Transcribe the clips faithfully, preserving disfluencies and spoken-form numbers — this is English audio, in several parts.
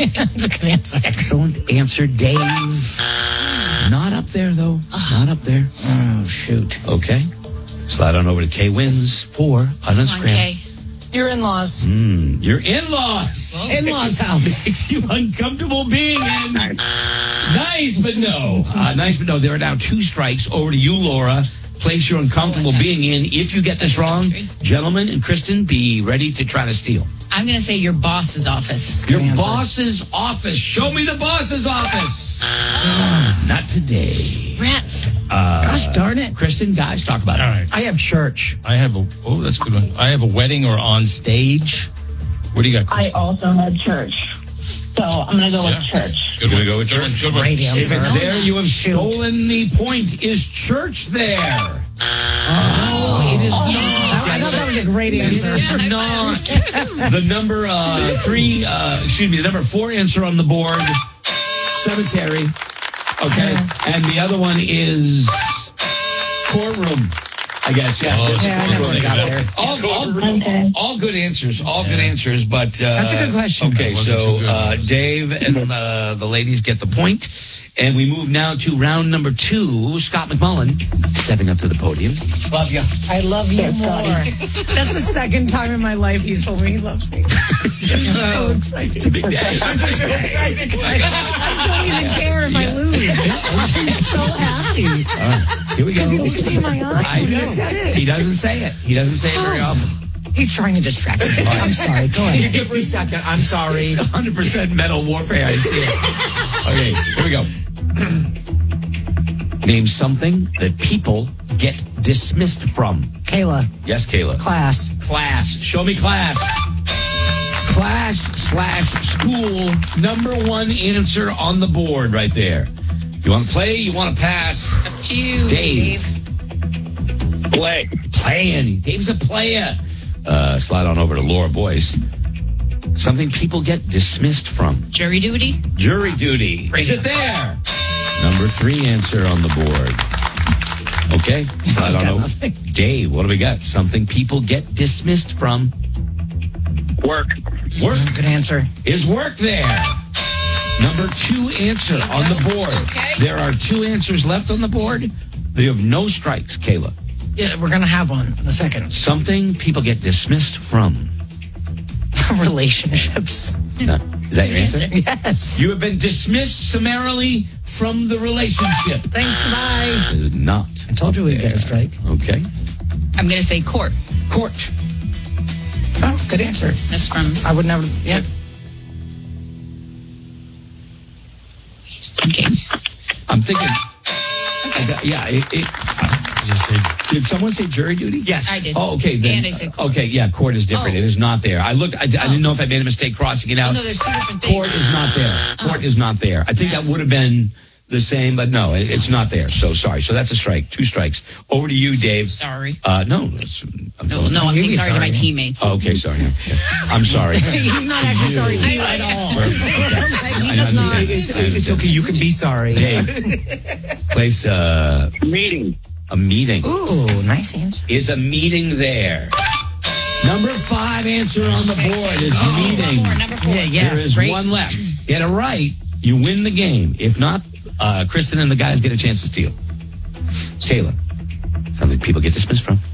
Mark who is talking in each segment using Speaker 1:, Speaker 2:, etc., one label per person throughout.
Speaker 1: That's a good answer.
Speaker 2: Excellent answer, Dave. Not up there, though. Not up there.
Speaker 1: Oh, shoot.
Speaker 2: Okay. Slide on over to K Wins for on
Speaker 3: Come on,
Speaker 2: Instagram.
Speaker 3: Kay.
Speaker 1: Your in-laws.
Speaker 2: Mm, your in-laws.
Speaker 1: In-laws house.
Speaker 2: Makes you uncomfortable being in. Nice, nice but no. Uh, nice, but no. There are now two strikes. Over to you, Laura. Place you're uncomfortable
Speaker 3: Oh,
Speaker 2: being in. If you get this wrong, gentlemen and Kristen, be ready to try to steal.
Speaker 3: I'm going to say your boss's office.
Speaker 2: Your
Speaker 1: Good answer.
Speaker 2: boss's office. Show me the boss's office. Uh, not today.
Speaker 3: Rats.
Speaker 2: Uh,
Speaker 1: Gosh darn it.
Speaker 2: Kristen, guys, talk about
Speaker 4: All
Speaker 2: it.
Speaker 4: right.
Speaker 1: I have church.
Speaker 4: I have a, oh, that's a good one. I have a wedding or on stage. What do you got,
Speaker 5: I
Speaker 4: Kristen?
Speaker 5: also had church. So I'm going to go with
Speaker 4: Yeah.
Speaker 5: church.
Speaker 4: Good
Speaker 2: You're
Speaker 4: one.
Speaker 2: gonna go with
Speaker 4: Good one.
Speaker 2: church?
Speaker 4: Good one.
Speaker 1: Great
Speaker 2: If
Speaker 1: answer.
Speaker 2: it's there, you have stolen the point. Is church there? Oh, it is not.
Speaker 1: I thought that was a great
Speaker 2: It
Speaker 1: answer.
Speaker 2: is not. The number uh, three, uh, excuse me, the number four answer on the board, cemetery. Okay. And the other one is courtroom, I guess. Yeah.
Speaker 4: Oh,
Speaker 1: Yeah, I never would've got there.
Speaker 2: All, all,
Speaker 5: Okay.
Speaker 2: all good answers. All good answers. But uh,
Speaker 1: That's a good question.
Speaker 2: Okay,
Speaker 4: That wasn't
Speaker 2: so
Speaker 4: too good.
Speaker 2: uh, Dave and uh, the ladies get the point. And we move now to round number two. Scott McMullen stepping up to the podium.
Speaker 1: Love you. I love you more. That's the second time in my life he's told me he loves me. So excited.
Speaker 2: It's a big day.
Speaker 1: I don't even care if I lose. I'm so happy.
Speaker 2: All right, here we go.
Speaker 1: Because he looked me in my eyes
Speaker 2: I
Speaker 1: when he
Speaker 2: know.
Speaker 1: said it.
Speaker 2: He doesn't say it. He doesn't say it very often.
Speaker 1: He's trying to distract me. I'm sorry. Go ahead.
Speaker 6: Give me a second. I'm sorry.
Speaker 2: It's one hundred percent mental warfare. I see it. Okay, here we go. Name something that people get dismissed from.
Speaker 1: Kayla,
Speaker 2: Yes, Kayla.
Speaker 1: class.
Speaker 2: Class. Show me class. Class slash school. Number one answer on the board right there. You want to play? You want to pass?
Speaker 3: Up to you,
Speaker 2: Dave.
Speaker 3: Dave.
Speaker 2: Play. Playing. Dave's a player. Uh, slide on over to Laura Boyce. Something people get dismissed from.
Speaker 3: Jury duty.
Speaker 2: Jury duty. Is it there? Number three answer on the board. Okay. Slide on over. Dave, what do we got? Something people get dismissed from.
Speaker 7: Work.
Speaker 2: Work.
Speaker 1: Good answer.
Speaker 2: Is work there? Number two answer on the board.
Speaker 3: Okay.
Speaker 2: There are two answers left on the board. They have no strikes, Kayla.
Speaker 1: Yeah, we're going to have one in a second.
Speaker 2: Something people get dismissed from.
Speaker 1: Relationships.
Speaker 2: No. Is that your answer?
Speaker 1: Yes.
Speaker 2: You have been dismissed summarily from the relationship.
Speaker 1: Thanks, goodbye.
Speaker 2: It is not.
Speaker 1: I told you we'd get a strike.
Speaker 2: Okay.
Speaker 3: I'm going to say court.
Speaker 2: Court.
Speaker 1: Oh, good answer.
Speaker 3: That's from.
Speaker 1: I would never. Yeah.
Speaker 3: Okay.
Speaker 2: I'm thinking. I got- yeah. It, it,
Speaker 4: Just say,
Speaker 2: did someone say jury duty?
Speaker 1: Yes.
Speaker 3: I did.
Speaker 2: Oh, okay. Then,
Speaker 3: And I said court.
Speaker 2: Okay, yeah, court is different.
Speaker 3: Oh.
Speaker 2: It is not there. I looked. I, I didn't know if I made a mistake crossing it out.
Speaker 3: Oh, no, there's two different things.
Speaker 2: Court is not there. Court
Speaker 3: Oh.
Speaker 2: is not there. I think that
Speaker 3: Yes.
Speaker 2: would have been the same, but no, it, it's not there. So sorry. So that's a strike. Two strikes. Over to you, Dave.
Speaker 3: Sorry.
Speaker 2: Uh, no. It's, I'm
Speaker 3: No, no, I'm
Speaker 1: You
Speaker 3: saying
Speaker 1: be
Speaker 3: sorry, to my
Speaker 1: sorry.
Speaker 3: teammates.
Speaker 2: Oh, okay, sorry. Yeah. I'm sorry.
Speaker 1: He's not actually sorry to you at all. He does not.
Speaker 6: It's, it's okay. You can be sorry.
Speaker 2: Dave, place uh,
Speaker 7: Meeting.
Speaker 2: a meeting.
Speaker 1: Ooh, nice answer.
Speaker 2: Is a meeting there? Number five answer on the board is
Speaker 3: Oh,
Speaker 2: meeting.
Speaker 3: Number four, number four.
Speaker 1: Yeah, yeah.
Speaker 2: There is
Speaker 1: Great.
Speaker 2: one left. Get it right, you win the game. If not, uh, Kristen and the guys get a chance to steal. Kayla, something people get dismissed from.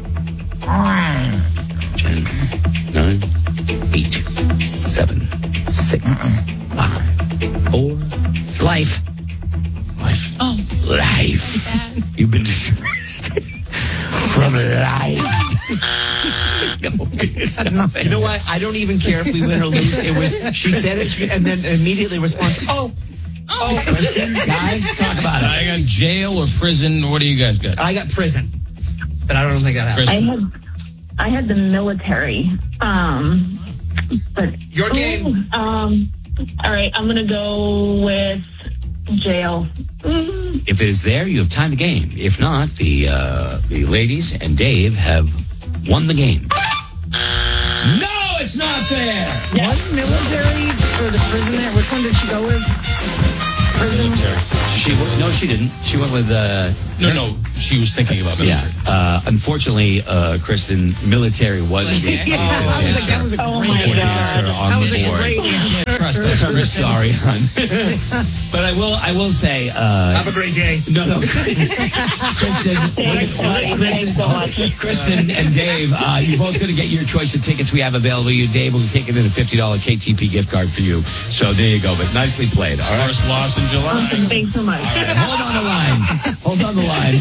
Speaker 2: Ten, nine, eight, seven, six, five, four,
Speaker 1: Life.
Speaker 2: life.
Speaker 3: Oh,
Speaker 2: Life.
Speaker 3: bad.
Speaker 2: You've been dismissed from life. No, it's nothing.
Speaker 6: You know what? I don't even care if we win or lose. It was she said it, she- and then immediately responds, "Oh,
Speaker 2: Oh, Kristen, guys, talk about it.
Speaker 4: I got jail or prison. What do you guys got?
Speaker 6: I got prison," but I don't think that happened.
Speaker 5: I
Speaker 4: Kristen?
Speaker 5: had I had the military. Um, but
Speaker 6: Your game.
Speaker 5: Ooh, um, all right, I'm gonna go with jail. Mm,
Speaker 2: If it is there, you have timed the game. If not, the uh, the ladies and Dave have won the game. No, it's not there.
Speaker 1: Was military or the prison there? Which one did she go with? Prison?
Speaker 2: She w- no, she didn't. She went with uh,
Speaker 4: No, no. She was thinking about
Speaker 2: yeah.
Speaker 4: military.
Speaker 2: Uh, unfortunately, uh, Kristen, military was the
Speaker 3: Was there?
Speaker 1: I was like, that was a
Speaker 5: Oh
Speaker 1: great
Speaker 5: my
Speaker 1: answer.
Speaker 5: God.
Speaker 2: answer on
Speaker 1: That was
Speaker 2: the
Speaker 1: a
Speaker 2: board.
Speaker 1: great answer.
Speaker 4: Trust
Speaker 2: I'm sorry, hon. But I will. I will say. Uh,
Speaker 6: Have a great day.
Speaker 2: No, no, Kristen,
Speaker 5: Thanks,
Speaker 2: let's
Speaker 5: Thanks
Speaker 2: listen.
Speaker 5: so much.
Speaker 2: Kristen and Dave, uh, you're both going to get your choice of tickets we have available. You, Dave, will be taking in a fifty dollars K T P gift card for you. So there you go. But nicely played. All right.
Speaker 4: First loss in July.
Speaker 5: Awesome. Thanks so much.
Speaker 2: All right, hold on the line. Hold on the line.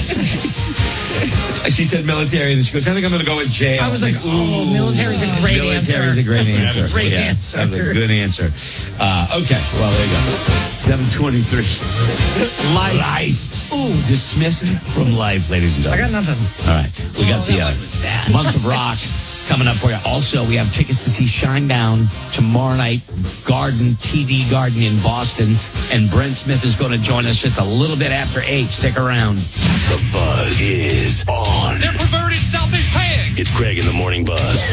Speaker 2: She said military, and she goes, I think I'm going to go with jail.
Speaker 1: I was like, oh, military's a great answer.
Speaker 2: Military's a great answer.
Speaker 1: Great
Speaker 2: yeah,
Speaker 1: answer.
Speaker 2: That was a good answer. Uh, okay, well, there you go. seven twenty-three. Life. Life. Ooh, dismissed from life, ladies and
Speaker 1: I
Speaker 2: gentlemen.
Speaker 1: got nothing.
Speaker 2: All right, we got
Speaker 3: Oh,
Speaker 2: the
Speaker 3: that
Speaker 2: uh,
Speaker 3: one was sad.
Speaker 2: month of rock coming up for you. Also, we have tickets to see Shinedown tomorrow night, Garden, T D Garden in Boston. And Brent Smith is going to join us just a little bit after eight. Stick around.
Speaker 8: The buzz is on.
Speaker 4: They're perverted, selfish pigs.
Speaker 8: It's Greg in the Morning Buzz.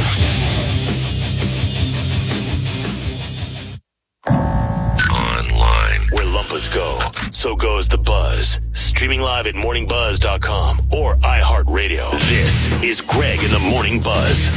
Speaker 8: Online, where Lumpus go, so goes the buzz. Streaming live at morning buzz dot com or iHeartRadio. This is Greg in the Morning Buzz.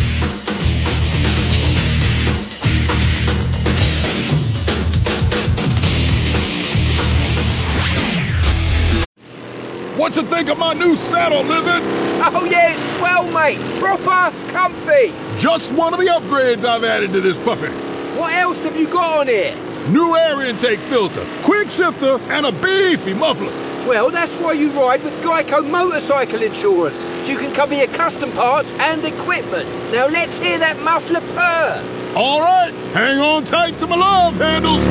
Speaker 9: What you think of my new saddle, Lizard?
Speaker 10: Oh yeah, it's swell, mate. Proper comfy.
Speaker 9: Just one of the upgrades I've added to this puppy.
Speaker 10: What else have you got on here?
Speaker 9: New air intake filter, quick shifter, and a beefy muffler.
Speaker 10: Well, that's why you ride with Geico Motorcycle Insurance, so you can cover your custom parts and equipment. Now let's hear that muffler purr.
Speaker 9: All right, hang on tight to my love handles.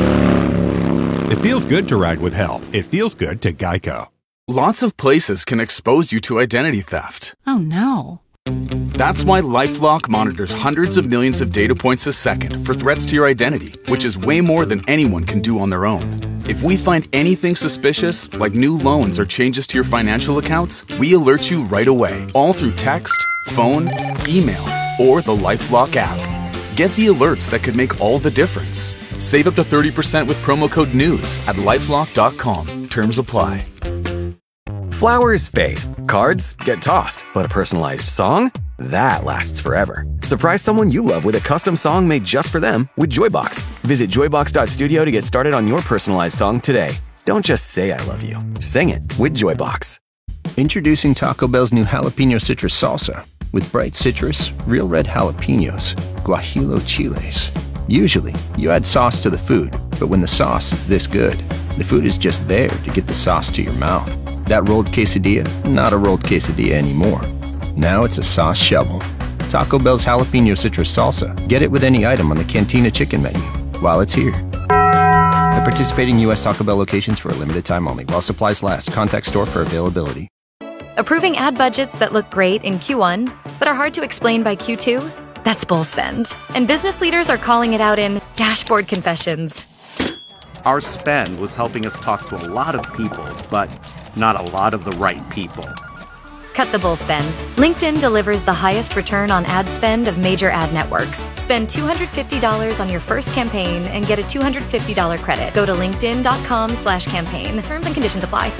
Speaker 11: It feels good to ride with help. It feels good to Geico.
Speaker 12: Lots of places can expose you to identity theft.
Speaker 13: Oh no.
Speaker 12: That's why LifeLock monitors hundreds of millions of data points a second for threats to your identity, which is way more than anyone can do on their own. If we find anything suspicious, like new loans or changes to your financial accounts, we alert you right away, all through text, phone, email, or the LifeLock app. Get the alerts that could make all the difference. Save up to thirty percent with promo code NEWS at lifelock dot com. Terms apply.
Speaker 14: Flowers fade, cards get tossed, but a personalized song? That lasts forever. Surprise someone you love with a custom song made just for them with Joybox. Visit joybox dot studio to get started on your personalized song today. Don't just say I love you. Sing it with Joybox.
Speaker 15: Introducing Taco Bell's new Jalapeno Citrus Salsa with bright citrus, real red jalapenos, guajillo chiles. Usually, you add sauce to the food, but when the sauce is this good, the food is just there to get the sauce to your mouth. That rolled quesadilla, not a rolled quesadilla anymore. Now it's a sauce shovel. Taco Bell's Jalapeno Citrus Salsa. Get it with any item on the Cantina Chicken menu while it's here. At participating U S Taco Bell locations for a limited time only. While supplies last. Contact store for availability.
Speaker 16: Approving ad budgets that look great in Q one, but are hard to explain by Q two? That's bull spend. And business leaders are calling it out in Dashboard Confessions.
Speaker 17: Our spend was helping us talk to a lot of people, but not a lot of the right people.
Speaker 16: Cut the bull spend. LinkedIn delivers the highest return on ad spend of major ad networks. Spend two hundred fifty dollars on your first campaign and get a two hundred fifty dollars credit. Go to linkedin dot com slash campaign. Terms and conditions apply.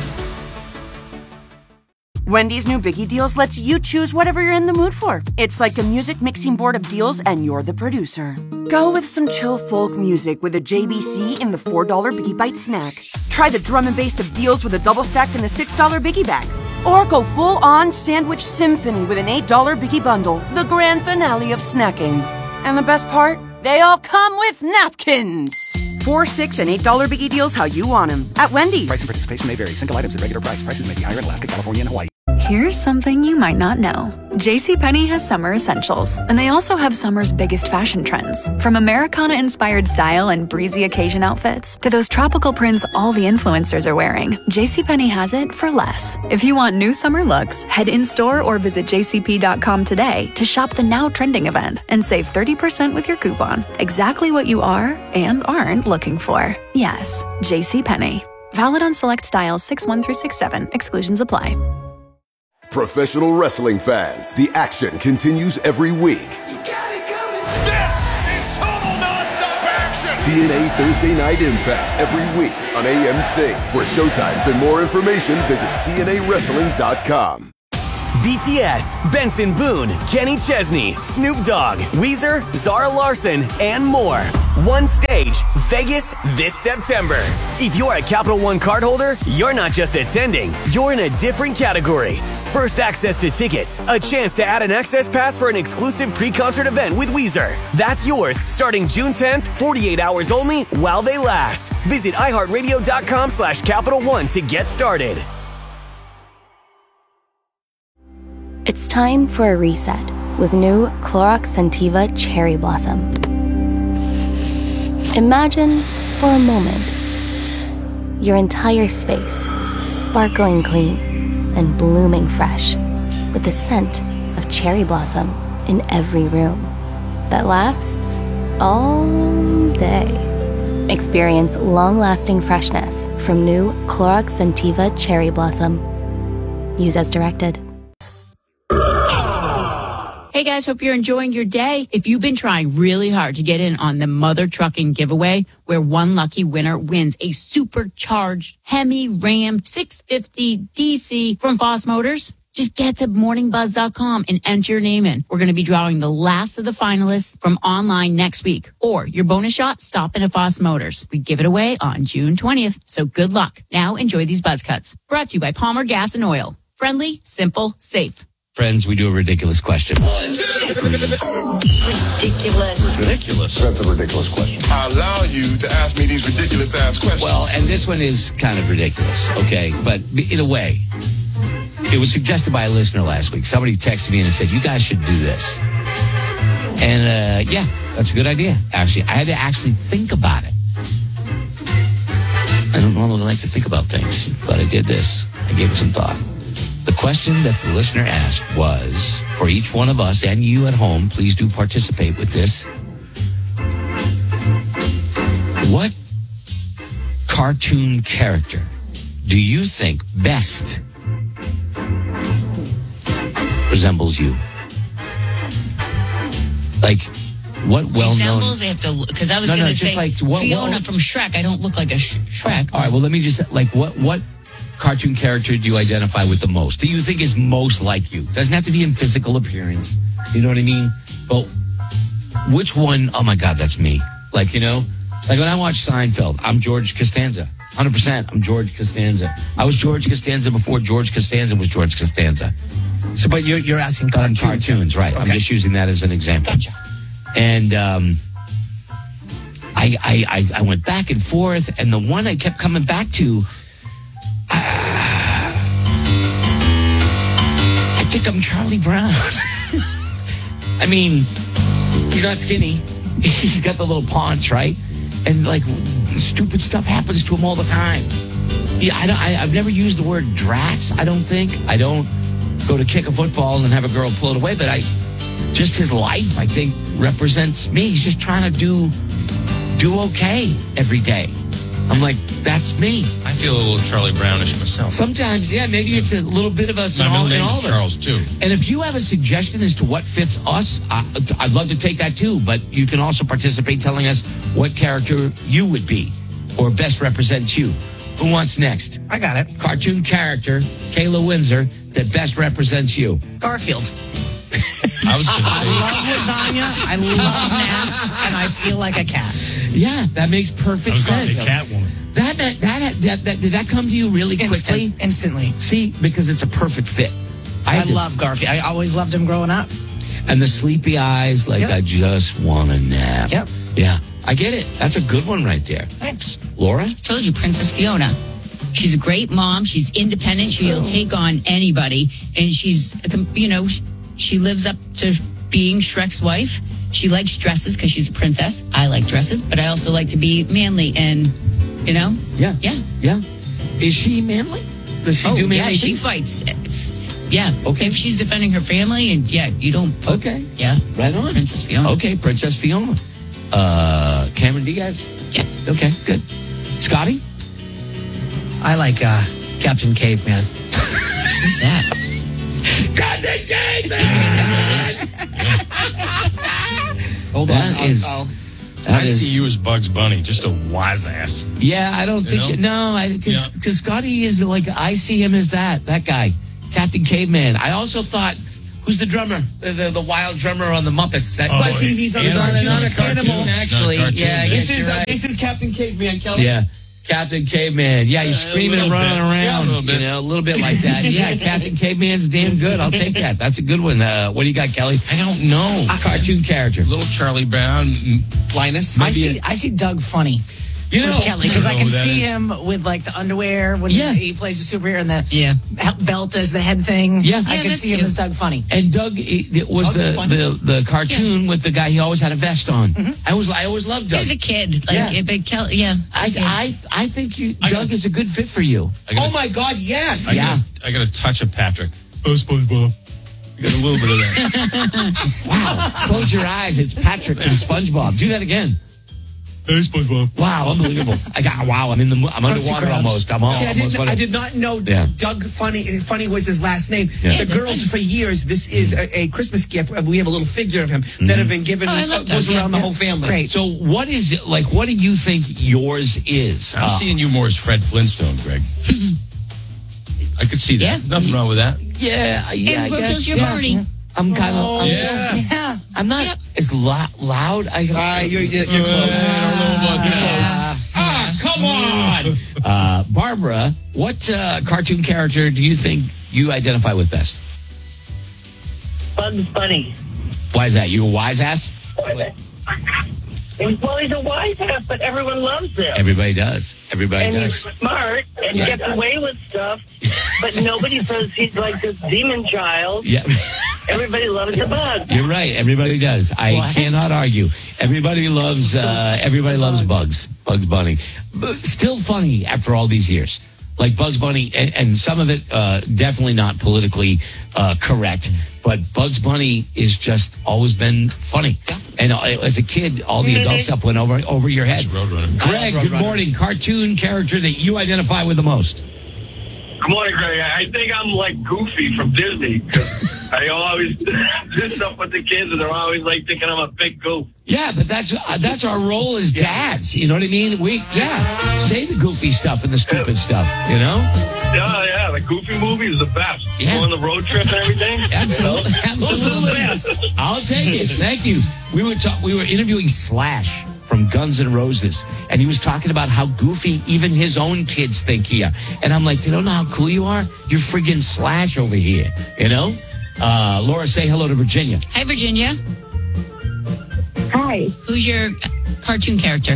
Speaker 18: Wendy's new Biggie Deals lets you choose whatever you're in the mood for. It's like a music mixing board of deals, and you're the producer. Go with some chill folk music with a J B C in the four dollar Biggie Bite snack. Try the drum and bass of deals with a double stack in the six dollar Biggie Bag. Or go full-on sandwich symphony with an eight dollar Biggie Bundle, the grand finale of snacking. And the best part? They all come with napkins. Four, six, and eight dollar Biggie Deals how you want them. At Wendy's.
Speaker 19: Price and participation may vary. Single items at regular price. Prices may be higher in Alaska, California, and Hawaii.
Speaker 13: Here's something you might not know. JCPenney has summer essentials, and they also have summer's biggest fashion trends. From Americana-inspired style and breezy occasion outfits to those tropical prints all the influencers are wearing, JCPenney has it for less. If you want new summer looks, head in-store or visit j c p dot com today to shop the now trending event and save thirty percent with your coupon. Exactly what you are and aren't looking for. Yes, JCPenney. Valid on select styles six one through six seven. Exclusions apply.
Speaker 20: Professional wrestling fans, the action continues every week.
Speaker 9: This is total nonstop action.
Speaker 20: T N A Thursday Night Impact every week on A M C. For showtimes and more information, visit T N A wrestling dot com.
Speaker 21: B T S, Benson Boone, Kenny Chesney, Snoop Dogg, Weezer, Zara Larson, and more. One stage, Vegas this September. If you're a Capital One cardholder, you're not just attending, you're in a different category. First access to tickets, a chance to add an access pass for an exclusive pre-concert event with Weezer. That's yours starting June tenth, forty-eight hours only while they last. Visit iHeartRadio.com slash Capital One to get started.
Speaker 22: It's time for a reset with new Clorox Scentiva Cherry Blossom. Imagine, for a moment, your entire space sparkling clean and blooming fresh with the scent of cherry blossom in every room that lasts all day. Experience long-lasting freshness from new Clorox Scentiva Cherry Blossom. Use as directed.
Speaker 3: Hey guys, hope you're enjoying your day. If you've been trying really hard to get in on the Mother Trucking giveaway, where one lucky winner wins a supercharged Hemi Ram six fifty D C from Foss Motors, just get to morning buzz dot com and enter your name in. We're going to be drawing the last of the finalists from online next week. Or your bonus shot, stop in at Foss Motors. We give it away on June twentieth, so good luck. Now enjoy these buzz cuts. Brought to you by Palmer Gas and Oil. Friendly, simple, safe.
Speaker 2: Friends, we do a ridiculous question.
Speaker 23: Ridiculous.
Speaker 2: Ridiculous.
Speaker 23: That's a ridiculous question. I allow you to ask me these ridiculous ass questions.
Speaker 2: Well, and this one is kind of ridiculous, okay? But in a way, it was suggested by a listener last week. Somebody texted me and said, you guys should do this. And, uh, yeah, that's a good idea, actually. I had to actually think about it. I don't normally like to think about things, but I did this. I gave it some thought. The question that the listener asked was, for each one of us and you at home, please do participate with this. What cartoon character do you think best resembles you? Like, what well-known...
Speaker 3: Resembles, they have to, because I was
Speaker 2: No,
Speaker 3: going
Speaker 2: no,
Speaker 3: to
Speaker 2: just
Speaker 3: say,
Speaker 2: like, what-
Speaker 3: Fiona
Speaker 2: what-
Speaker 3: from Shrek. I don't look like a sh- Shrek.
Speaker 2: All right, well, let me just, like, what what cartoon character do you identify with the most? Do you think is most like you? Doesn't have to be in physical appearance. You know what I mean? But which one, oh my God, that's me. Like, you know, like when I watch Seinfeld, I'm George Costanza. one hundred percent, I'm George Costanza. I was George Costanza before George Costanza was George Costanza.
Speaker 6: So, but you're, you're asking cartoons.
Speaker 2: Cartoons, right.
Speaker 6: Okay.
Speaker 2: I'm just using that as an example.
Speaker 6: Gotcha.
Speaker 2: And um, I, I, I, I went back and forth, and the one I kept coming back to, I think I'm Charlie Brown. I mean, he's not skinny. He's got the little paunch, right? And like stupid stuff happens to him all the time. Yeah, I don't, I, I've never used the word drats. I don't think. I don't go to kick a football and have a girl pull it away. But I, just his life, I think, represents me. He's just trying to do do okay every day. I'm like, that's me.
Speaker 4: I feel a little Charlie Brownish myself.
Speaker 2: Sometimes, yeah, maybe it's a little bit of us.
Speaker 4: My
Speaker 2: in all,
Speaker 4: middle
Speaker 2: in
Speaker 4: name
Speaker 2: all
Speaker 4: is
Speaker 2: of us.
Speaker 4: Charles, too.
Speaker 2: And if you have a suggestion as to what fits us, I, I'd love to take that too. But you can also participate telling us what character you would be or best represents you. Who wants next?
Speaker 6: I got it.
Speaker 2: Cartoon character, Kayla Windsor, that best represents you.
Speaker 6: Garfield.
Speaker 4: I was going to say.
Speaker 6: I love lasagna. I love naps, and I feel like a cat.
Speaker 2: Yeah, that makes perfect
Speaker 4: I was going
Speaker 2: sense.
Speaker 4: to say Catwoman.
Speaker 2: That, that, that, that, that, did that come to you really
Speaker 6: Instant,
Speaker 2: quickly?
Speaker 6: Instantly.
Speaker 2: See, because it's a perfect fit.
Speaker 6: I,
Speaker 2: had to-
Speaker 6: love Garfield. I always loved him growing up.
Speaker 2: And the sleepy eyes, like,
Speaker 6: Yep.
Speaker 2: I just want to nap.
Speaker 6: Yep.
Speaker 2: Yeah, I get it. That's a good one right there.
Speaker 6: Thanks.
Speaker 2: Laura?
Speaker 3: I told you, Princess Fiona. She's a great mom. She's independent. She'll take on anybody. And she's, you know, she lives up to being Shrek's wife. She likes dresses because she's a princess. I like dresses, but I also like to be manly and, you know?
Speaker 2: Yeah.
Speaker 3: Yeah.
Speaker 2: Yeah. Is she manly? Does she
Speaker 3: oh,
Speaker 2: do manly
Speaker 3: yeah, she
Speaker 2: things?
Speaker 3: fights. It's- yeah.
Speaker 2: Okay.
Speaker 3: If she's defending her family and, yeah, you don't put,
Speaker 2: Okay.
Speaker 3: Yeah.
Speaker 2: Right on.
Speaker 3: Princess Fiona.
Speaker 2: Okay, Princess Fiona. Uh, Cameron Diaz?
Speaker 3: Yeah.
Speaker 2: Okay, good. Scotty?
Speaker 6: I like uh, Captain Caveman.
Speaker 3: Who's that?
Speaker 2: Captain Caveman!
Speaker 6: Hold
Speaker 2: That
Speaker 6: on.
Speaker 2: is-
Speaker 6: I'll, I'll,
Speaker 2: That
Speaker 4: I
Speaker 2: is-
Speaker 4: see you as Bugs Bunny, just a wise ass.
Speaker 2: Yeah, I don't think,
Speaker 4: You
Speaker 2: no, because
Speaker 4: Yeah.
Speaker 2: because Scotty is like, I see him as that, that guy. Captain Caveman. I also thought, who's the drummer? The, the, the wild drummer on the Muppets. That,
Speaker 6: Well, see, he's on a cartoon,
Speaker 2: not a
Speaker 6: cartoon,
Speaker 2: animal.
Speaker 6: actually.
Speaker 2: Not a cartoon.
Speaker 6: Yeah,
Speaker 2: Yes,
Speaker 6: this is
Speaker 2: you're
Speaker 6: uh,
Speaker 2: right.
Speaker 6: this is Captain Caveman, Kelly.
Speaker 2: Yeah. Captain Caveman. Yeah, he's
Speaker 6: Uh, a
Speaker 2: screaming and
Speaker 6: little
Speaker 2: running
Speaker 6: bit.
Speaker 2: around.
Speaker 6: Yeah, a little bit.
Speaker 2: You know, a little bit like that. Yeah, Captain Caveman's damn good. I'll take that. That's a good one. Uh, what do you got, Kelly?
Speaker 4: I don't know.
Speaker 2: A cartoon character.
Speaker 4: Little Charlie Brown, Linus.
Speaker 1: I see. I see Doug funny.
Speaker 2: You know,
Speaker 1: with Kelly, because I
Speaker 4: I don't know
Speaker 1: can
Speaker 4: who that
Speaker 1: see
Speaker 4: is.
Speaker 1: him with like the underwear when
Speaker 2: Yeah.
Speaker 1: he, he plays a superhero and the
Speaker 3: Yeah.
Speaker 1: belt as the head thing.
Speaker 2: Yeah.
Speaker 1: I
Speaker 3: Yeah,
Speaker 1: can
Speaker 3: that's
Speaker 1: see him
Speaker 3: cute.
Speaker 1: as Doug funny.
Speaker 2: And Doug it, it was
Speaker 1: Doug's
Speaker 2: the,
Speaker 1: funny.
Speaker 2: the the cartoon with the guy. He always had a vest on. I always I always loved
Speaker 3: He
Speaker 2: Doug.
Speaker 3: was a kid. Like,
Speaker 2: Yeah.
Speaker 3: a big Kel- yeah.
Speaker 2: I I I think you Doug is a good fit for you.
Speaker 4: I got
Speaker 6: Oh my God, yes.
Speaker 4: I
Speaker 2: Yeah.
Speaker 4: got a, I got a touch of Patrick. Oh, SpongeBob. I got a little bit of that.
Speaker 2: Wow! Close your eyes. It's Patrick from SpongeBob. Do that again.
Speaker 4: Hey, SpongeBob.
Speaker 2: Wow! Unbelievable. I got wow. I'm in the mo- I'm
Speaker 1: Krusty
Speaker 2: underwater
Speaker 1: Krabs.
Speaker 2: almost. I'm all,
Speaker 6: See, I,
Speaker 2: almost.
Speaker 6: didn't, I did not know
Speaker 2: Yeah.
Speaker 6: Doug Funny Funny was his last name.
Speaker 2: Yeah.
Speaker 6: The girls for years, this is a, a Christmas gift. We have a little figure of him that have been given,
Speaker 3: Oh, I
Speaker 6: uh,
Speaker 3: love
Speaker 6: goes
Speaker 3: Doug.
Speaker 6: around
Speaker 3: Yeah,
Speaker 6: the whole family.
Speaker 1: Great.
Speaker 2: So what is it like? What do you think yours is?
Speaker 4: I'm
Speaker 2: Uh,
Speaker 4: seeing you more as Fred Flintstone, Greg. I could see that.
Speaker 3: Yeah.
Speaker 4: Nothing wrong with that.
Speaker 2: yeah, yeah. I
Speaker 3: And Brooke
Speaker 2: guess,
Speaker 3: is your
Speaker 2: yeah.
Speaker 3: Barney.
Speaker 2: I'm kind of.
Speaker 6: Oh,
Speaker 4: Yeah.
Speaker 1: Yeah.
Speaker 2: I'm not
Speaker 3: Yep.
Speaker 2: as lo- loud. I,
Speaker 6: Ah, you're, you're, you're close.
Speaker 2: Ah, come on. Uh, Barbara, what uh, cartoon character do you think you identify with best?
Speaker 5: Bugs Bunny.
Speaker 2: Why is that? You a wise ass?
Speaker 5: Well, he's a wise ass, but everyone loves him.
Speaker 2: Everybody does. Everybody
Speaker 5: and
Speaker 2: does.
Speaker 5: he's smart and
Speaker 2: Yeah.
Speaker 5: gets away with stuff, but nobody says he's like this demon child.
Speaker 2: Yeah,
Speaker 5: Everybody loves the bug.
Speaker 2: you're right. Everybody does. I
Speaker 1: What?
Speaker 2: cannot argue. Everybody loves. Uh, everybody loves Bugs. Bugs Bunny. But still funny after all these years. Like Bugs Bunny, and, and some of it uh, definitely not politically uh, correct. But Bugs Bunny is just always been funny. And uh, as a kid, all the adult stuff went over over your head.
Speaker 4: Roadrunner.
Speaker 2: Greg, good morning. Cartoon character that you identify with the most.
Speaker 7: Good morning, Greg. I think I'm like Goofy from Disney. 'Cause I always do stuff with the kids, and they're always like thinking I'm a big goof.
Speaker 2: Yeah, but that's uh, that's our role as dads. You know what I mean? We yeah, say the goofy stuff and the stupid stuff. You know?
Speaker 7: Yeah, yeah. The Goofy movie is the best.
Speaker 2: Yeah.
Speaker 7: Go on the road trip and everything.
Speaker 2: Absolutely,
Speaker 7: You know? Those are the best.
Speaker 2: absolutely. I'll take it. Thank you. We were ta- we were interviewing Slash from Guns N' Roses, and he was talking about how goofy even his own kids think he are. And I'm like, they don't know how cool you are. You're friggin' Slash over here. You know? Uh, Laura, say hello to Virginia.
Speaker 3: Hi, Virginia.
Speaker 5: Hi,
Speaker 3: Who's your cartoon character?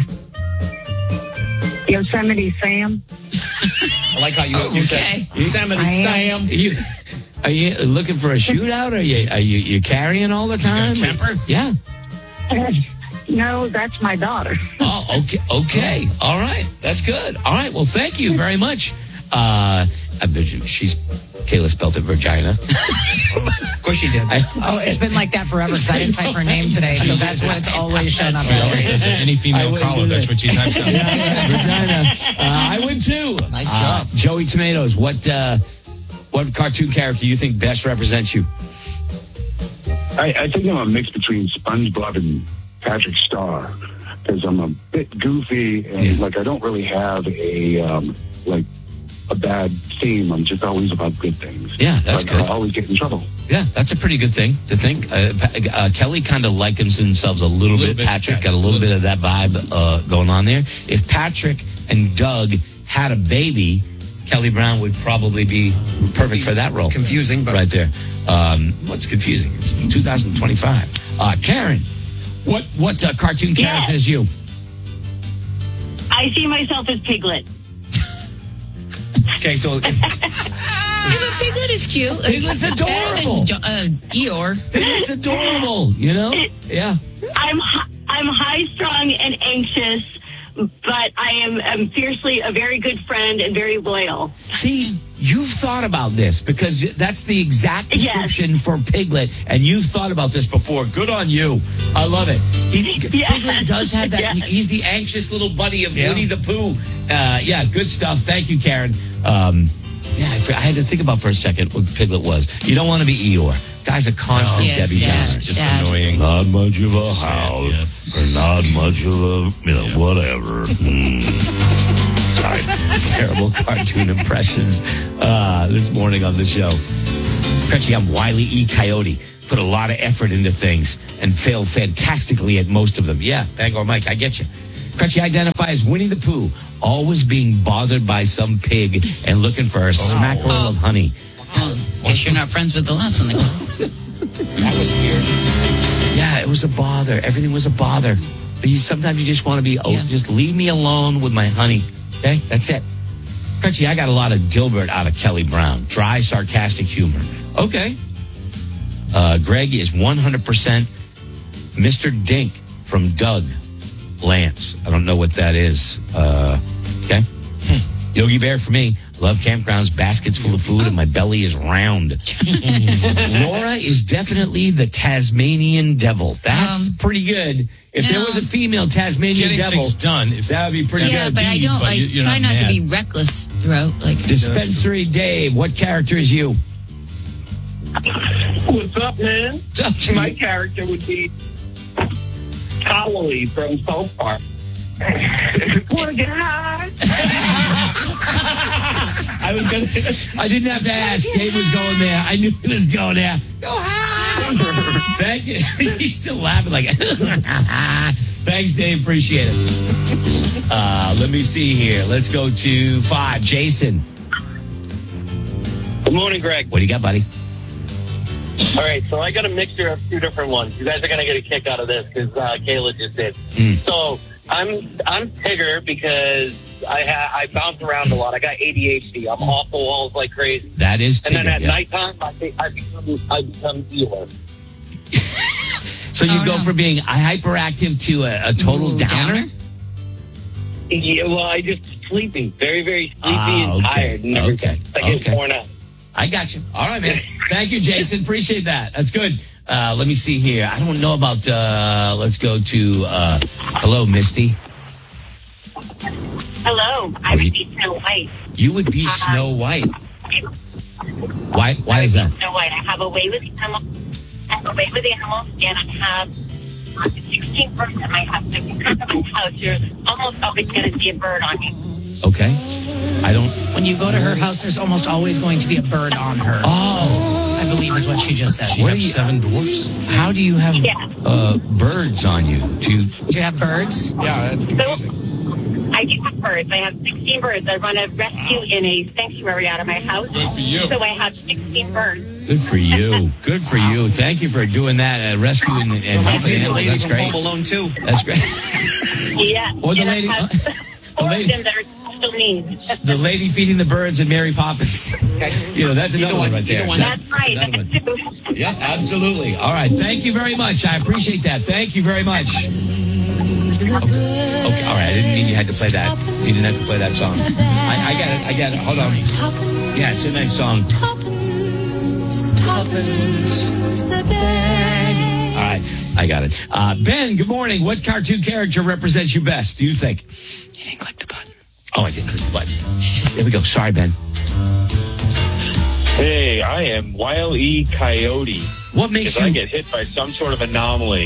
Speaker 5: Yosemite Sam.
Speaker 6: I like how you,
Speaker 3: Oh,
Speaker 6: you
Speaker 3: okay.
Speaker 6: said Yosemite Sam.
Speaker 2: You, are you looking for a shootout? Are you are you you carrying all the time?
Speaker 4: temper?
Speaker 2: Yeah.
Speaker 5: No, that's my daughter.
Speaker 2: Oh, okay. Okay. All right. That's good. All right. Well, thank you very much. Uh, I bet you- she's Kayla spelled it Virginia.
Speaker 6: Of course she did.
Speaker 2: I,
Speaker 1: Oh, it's been like that forever because I didn't type her name today, so that's what it's always shown up
Speaker 4: She always
Speaker 1: as.
Speaker 4: does it. Any
Speaker 2: I
Speaker 4: female
Speaker 2: wouldn't
Speaker 4: caller,
Speaker 2: do
Speaker 4: that's
Speaker 2: that.
Speaker 4: what she types down.
Speaker 2: Virginia. Uh, I would too.
Speaker 6: Nice
Speaker 2: Uh,
Speaker 6: job.
Speaker 2: Joey Tomatoes. What uh, what cartoon character you think best represents you?
Speaker 23: I, I think I'm a mix between SpongeBob and Patrick Star because I'm a bit goofy and
Speaker 2: Yeah.
Speaker 23: like I don't really have a um, like a bad theme. I'm just always about good things.
Speaker 2: Yeah, that's
Speaker 23: But
Speaker 2: good.
Speaker 23: I always get in trouble.
Speaker 2: Yeah, that's a pretty good thing to think. Uh, Pa- uh, Kelly kind of likens themselves a little,
Speaker 4: Little
Speaker 2: bit.
Speaker 4: bit,
Speaker 2: Patrick
Speaker 4: yeah.
Speaker 2: got a little bit of that vibe uh, going on there. If Patrick and Doug had a baby, Kelly Brown would probably be perfect for that role.
Speaker 6: Confusing, but
Speaker 2: Right there. Um, what's confusing? It's two thousand twenty-five. Uh, Karen, what what uh, cartoon character
Speaker 5: Yeah.
Speaker 2: is you?
Speaker 5: I see myself as Piglet.
Speaker 6: okay. So if,
Speaker 3: Yeah, but Piglet is cute.
Speaker 2: Piglet's adorable.
Speaker 3: Better than Jo- uh, Eeyore.
Speaker 2: It's adorable, you know? Yeah.
Speaker 5: I'm hi- I'm high strung and anxious, but I am I'm fiercely a very good friend and very loyal.
Speaker 2: See, you've thought about this because that's the exact description for Piglet, and you've thought about this before. Good on you. I love it. He,
Speaker 5: Yes.
Speaker 2: Piglet does have that.
Speaker 5: Yes.
Speaker 2: he- he's the anxious little buddy of
Speaker 6: Yeah.
Speaker 2: Winnie the Pooh. Uh, yeah, good stuff. Thank you, Karen. Um, yeah, I, I had to think about for a second what Piglet was. You don't want to be Eeyore. Guy's a constant
Speaker 3: Yeah,
Speaker 2: Debbie
Speaker 3: sad,
Speaker 2: Downer.
Speaker 4: Just
Speaker 3: sad.
Speaker 4: annoying.
Speaker 8: Not much of a
Speaker 4: Sad,
Speaker 8: house, or not much of a, you know, whatever. Hmm.
Speaker 2: Sorry, terrible cartoon impressions uh, this morning on the show. Crunchy, I'm Wile E. Coyote. Put a lot of effort into things and failed fantastically at most of them. Yeah, Bangor Mike, I get you. Crunchy, identify as Winnie the Pooh, always being bothered by some pig and looking for a smackerel
Speaker 3: Oh.
Speaker 2: of honey.
Speaker 3: Oh, guess you're not friends with the last one.
Speaker 2: That was weird. Yeah, it was a bother. Everything was a bother. But you, sometimes you just want to be, oh,
Speaker 3: Yeah.
Speaker 2: just leave me alone with my honey. Okay, that's it. Crunchy, I got a lot of Dilbert out of Kelly Brown. Dry, sarcastic humor. Okay. Uh, Greg is one hundred percent Mister Dink from Doug Lance. I don't know what that is. Uh, okay. Hmm. Yogi Bear for me. Love campgrounds, baskets full of food, and my belly is round. Laura is definitely the Tasmanian devil. That's
Speaker 3: Um,
Speaker 2: pretty good. If there
Speaker 3: no.
Speaker 2: was a female Tasmanian
Speaker 4: Getting
Speaker 2: devil,
Speaker 4: things done. If
Speaker 2: that would be pretty
Speaker 3: Yeah,
Speaker 2: good.
Speaker 3: but I don't.
Speaker 4: but
Speaker 3: I
Speaker 4: you- you're
Speaker 3: try
Speaker 4: not
Speaker 3: not to
Speaker 4: mad.
Speaker 3: be reckless throughout. Like,
Speaker 2: Dispensary Dave, what character is you?
Speaker 7: What's up, man? My character would be Cowley from South Park. Wanna get high?
Speaker 2: I was gonna. I didn't have to ask. Dave was going there. I knew he was going there. Go high. Thank you. He's still laughing like. Thanks, Dave. Appreciate it. Uh, let me see here. Let's go to five. Jason,
Speaker 7: Good morning, Greg.
Speaker 2: what do you got, buddy?
Speaker 7: All right, so I got a mixture of two different ones. You guys are gonna get a kick out of this because uh, Kayla just did.
Speaker 2: Mm.
Speaker 7: So I'm I'm Tigger because I ha- I bounce around a lot. I got A D H D. I'm off the walls like crazy.
Speaker 2: That is
Speaker 7: And then
Speaker 2: Tigger,
Speaker 7: at
Speaker 2: yeah.
Speaker 7: nighttime, I, be- I become I become Eeyore.
Speaker 2: So you
Speaker 3: Oh,
Speaker 2: go
Speaker 3: no.
Speaker 2: from being a hyperactive to a, a total
Speaker 3: Ooh,
Speaker 2: downer?
Speaker 3: downer?
Speaker 7: Yeah, well, I just sleepy, very very sleepy
Speaker 2: Ah,
Speaker 7: and
Speaker 2: okay.
Speaker 7: tired. And everything.
Speaker 2: Okay.
Speaker 7: I get
Speaker 2: Okay.
Speaker 7: worn out.
Speaker 2: I got you. All right, man. Thank you, Jason. Appreciate that. That's good. Uh, let me see here. I don't know about, uh, let's go to, uh, hello, Misty.
Speaker 5: Hello, I would be Snow White.
Speaker 2: You would be Snow White. Why, why is that?
Speaker 5: Snow White. I have a way with animals. I have a way with animals, and I have sixteen birds in my house. So if you come to my house, you're almost always going to see a bird on you.
Speaker 2: Okay. I don't,
Speaker 1: When you go to her house, there's almost always going to be a bird on her.
Speaker 2: oh,
Speaker 1: I believe is what she just said.
Speaker 4: She
Speaker 2: What
Speaker 4: have
Speaker 2: do you-
Speaker 4: seven dwarfs?
Speaker 2: how do you have,
Speaker 5: Yeah.
Speaker 2: uh, birds on you? Do you,
Speaker 1: Do you have birds?
Speaker 6: Yeah, that's confusing.
Speaker 5: I do have birds. I have sixteen birds. I run a rescue in a sanctuary out of my house.
Speaker 4: Good for you.
Speaker 5: So I have sixteen birds.
Speaker 2: good for you. Good for you. Thank you for doing that, uh, rescuing and, and helping
Speaker 6: The
Speaker 2: animals.
Speaker 6: lady
Speaker 2: That's
Speaker 6: from
Speaker 2: great.
Speaker 6: Home Alone too.
Speaker 2: That's great.
Speaker 5: Yeah.
Speaker 2: Or the
Speaker 5: and
Speaker 2: lady-
Speaker 5: I have
Speaker 2: the
Speaker 5: four
Speaker 2: lady-
Speaker 5: of them that are special needs.
Speaker 2: The lady feeding the birds and Mary Poppins. You know, that's
Speaker 6: Either
Speaker 2: another one,
Speaker 6: one-
Speaker 2: right there.
Speaker 6: either one.
Speaker 5: That's right.
Speaker 2: another one.
Speaker 5: That's too.
Speaker 2: Yeah, absolutely. All right. Thank you very much. I appreciate that. Thank you very much. Okay. okay. All right. I didn't mean you had to play that. You didn't have to play that song. I, I got it. I got it. Hold on. Yeah, it's a nice song. All right. I got it. Uh, Ben, good morning. What cartoon character represents you best, do you think? You didn't click the button. Oh, I didn't click the button. There we go. Sorry, Ben.
Speaker 7: Hey, I am Wile E. Coyote.
Speaker 2: What makes
Speaker 7: If I
Speaker 2: you...
Speaker 7: get hit by some sort of anomaly.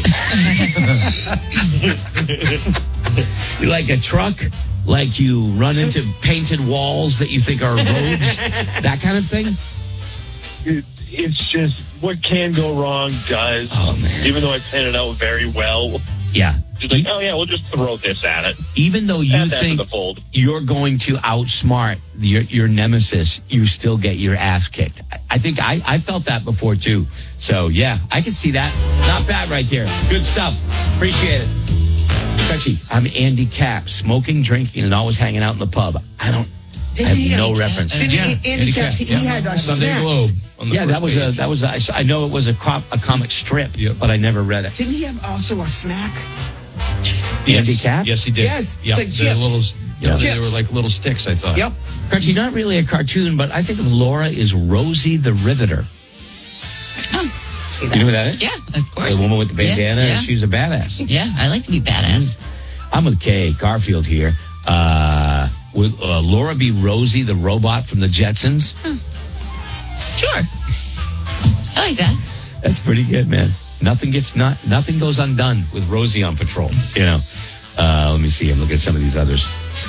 Speaker 2: You like a truck? Like you run into painted walls that you think are roads? That kind of thing?
Speaker 7: It, it's just what can go wrong does.
Speaker 2: Oh, man.
Speaker 7: Even though I planned it out very well.
Speaker 2: Yeah.
Speaker 7: Just like, oh yeah, we'll just throw this at it.
Speaker 2: Even though you
Speaker 7: Add that to
Speaker 2: think
Speaker 7: the fold.
Speaker 2: you're going to outsmart your, your nemesis, you still get your ass kicked. I, I think I, I felt that before too. So yeah, I can see that. Not bad right there. Good stuff. Appreciate it. Stretchy, I'm Andy Capp, smoking, drinking, and always hanging out in the pub. I don't. I have no reference.
Speaker 6: Didn't he, Andy Caps, he, he had uh,
Speaker 4: Sunday
Speaker 6: snacks.
Speaker 4: Globe. On the
Speaker 2: Yeah,
Speaker 4: first
Speaker 2: that was a
Speaker 4: page.
Speaker 2: that was a, I saw- I know it was a, com, a comic strip, but I never read it.
Speaker 6: Didn't he have also a snack?
Speaker 2: Andy Capp?
Speaker 4: Yes, he did.
Speaker 6: Yes,
Speaker 4: Yep.
Speaker 6: like
Speaker 4: the
Speaker 6: chips.
Speaker 4: Little, yeah, they
Speaker 6: Chips.
Speaker 4: were like little sticks, I thought.
Speaker 6: Yep.
Speaker 2: Crunchy, not really a cartoon, but I think of Laura is Rosie the Riveter.
Speaker 3: See
Speaker 2: You
Speaker 3: that?
Speaker 2: know who that is?
Speaker 3: Yeah, of course.
Speaker 2: The woman with the
Speaker 3: Yeah,
Speaker 2: bandana.
Speaker 3: yeah.
Speaker 2: She's a badass.
Speaker 3: Yeah, I like to be badass.
Speaker 2: I'm with Kay Garfield here. Uh, will uh, Laura be Rosie the robot from the Jetsons?
Speaker 3: Sure. I like that.
Speaker 2: That's pretty good, man. Nothing gets not nothing goes undone with Rosie on patrol. You know. Uh, let me see. I'm looking at some of these others.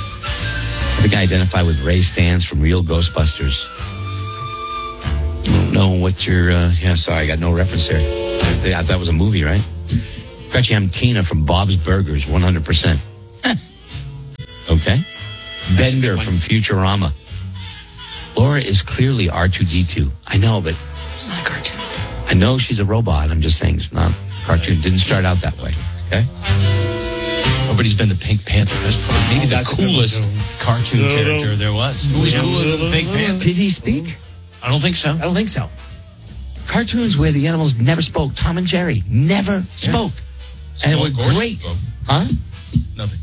Speaker 2: I think I identify with Ray Stans from Real Ghostbusters. I don't know what you're, uh, yeah, sorry, I got no reference there. I thought that was a movie, right? Bet you I'm Tina from Bob's Burgers, one hundred percent. Okay. Bender from Futurama. Laura is clearly R two D two. I know, but
Speaker 1: It's not a cartoon.
Speaker 2: I know she's a robot. I'm just saying it's not a cartoon. Didn't start out that way. Okay.
Speaker 4: Nobody's been the Pink Panther. That's probably maybe the coolest cartoon
Speaker 2: No, no.
Speaker 4: character there was. Who was cooler than the Pink Panther?
Speaker 2: Did he speak?
Speaker 4: I don't think so.
Speaker 6: I don't think so.
Speaker 2: Cartoons where the animals never spoke. Tom and Jerry never spoke. And it was
Speaker 4: Smoke or
Speaker 2: great.
Speaker 4: smoke?
Speaker 2: Huh?
Speaker 4: Nothing.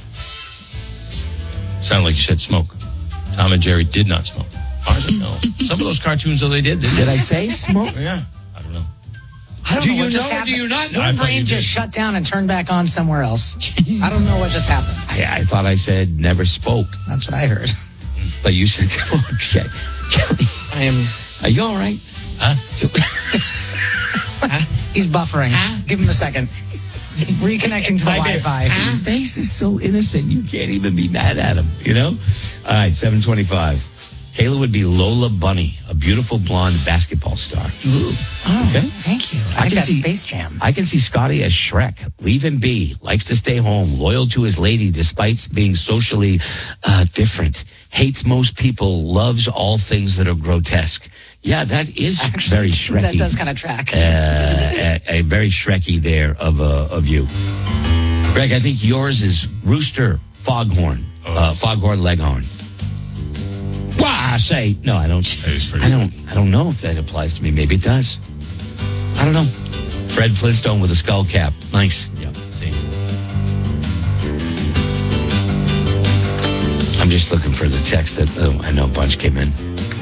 Speaker 4: Sounded like you said smoke. Tom and Jerry did not smoke. Hardly, no. Some of those cartoons, though, they did. They
Speaker 2: Did I say smoke?
Speaker 4: Yeah. I don't know.
Speaker 1: I don't
Speaker 2: Do
Speaker 1: know
Speaker 2: you
Speaker 1: what just
Speaker 2: know or
Speaker 1: happened.
Speaker 2: do you not know?
Speaker 1: My
Speaker 2: I thought
Speaker 1: brain
Speaker 2: you
Speaker 1: just
Speaker 2: did.
Speaker 1: shut down and turned back on somewhere else. I don't know what just happened.
Speaker 2: I, I thought I said never spoke.
Speaker 1: That's what I heard.
Speaker 2: But you said, okay. Kelly,
Speaker 1: I am.
Speaker 2: are you all right?
Speaker 4: Huh?
Speaker 1: He's buffering. Give him a second. Reconnecting to the Wi-Fi.
Speaker 2: His face is so innocent, you can't even be mad at him, you know? All right, seven twenty-five. Kayla would be Lola Bunny, a beautiful blonde basketball star.
Speaker 1: Ooh. Oh,
Speaker 2: Okay.
Speaker 1: thank you.
Speaker 2: I
Speaker 1: I,
Speaker 2: can
Speaker 1: got
Speaker 2: see-
Speaker 1: Space Jam.
Speaker 2: I can see Scotty as Shrek. Leave him be. Likes to stay home. Loyal to his lady despite being socially uh, different. Hates most people. Loves all things that are grotesque. Yeah, that is very Shreky.
Speaker 1: That does kind of track.
Speaker 2: uh, a, a very Shreky there of uh, of you. Greg, I think yours is Rooster Foghorn. Uh, Foghorn Leghorn. Why I say no, I don't. I don't. I don't know if that applies to me. Maybe it does. I don't know. Fred Flintstone with a skull cap. Nice.
Speaker 4: Yeah, see.
Speaker 2: I'm just looking for the text that oh, I know a bunch came in.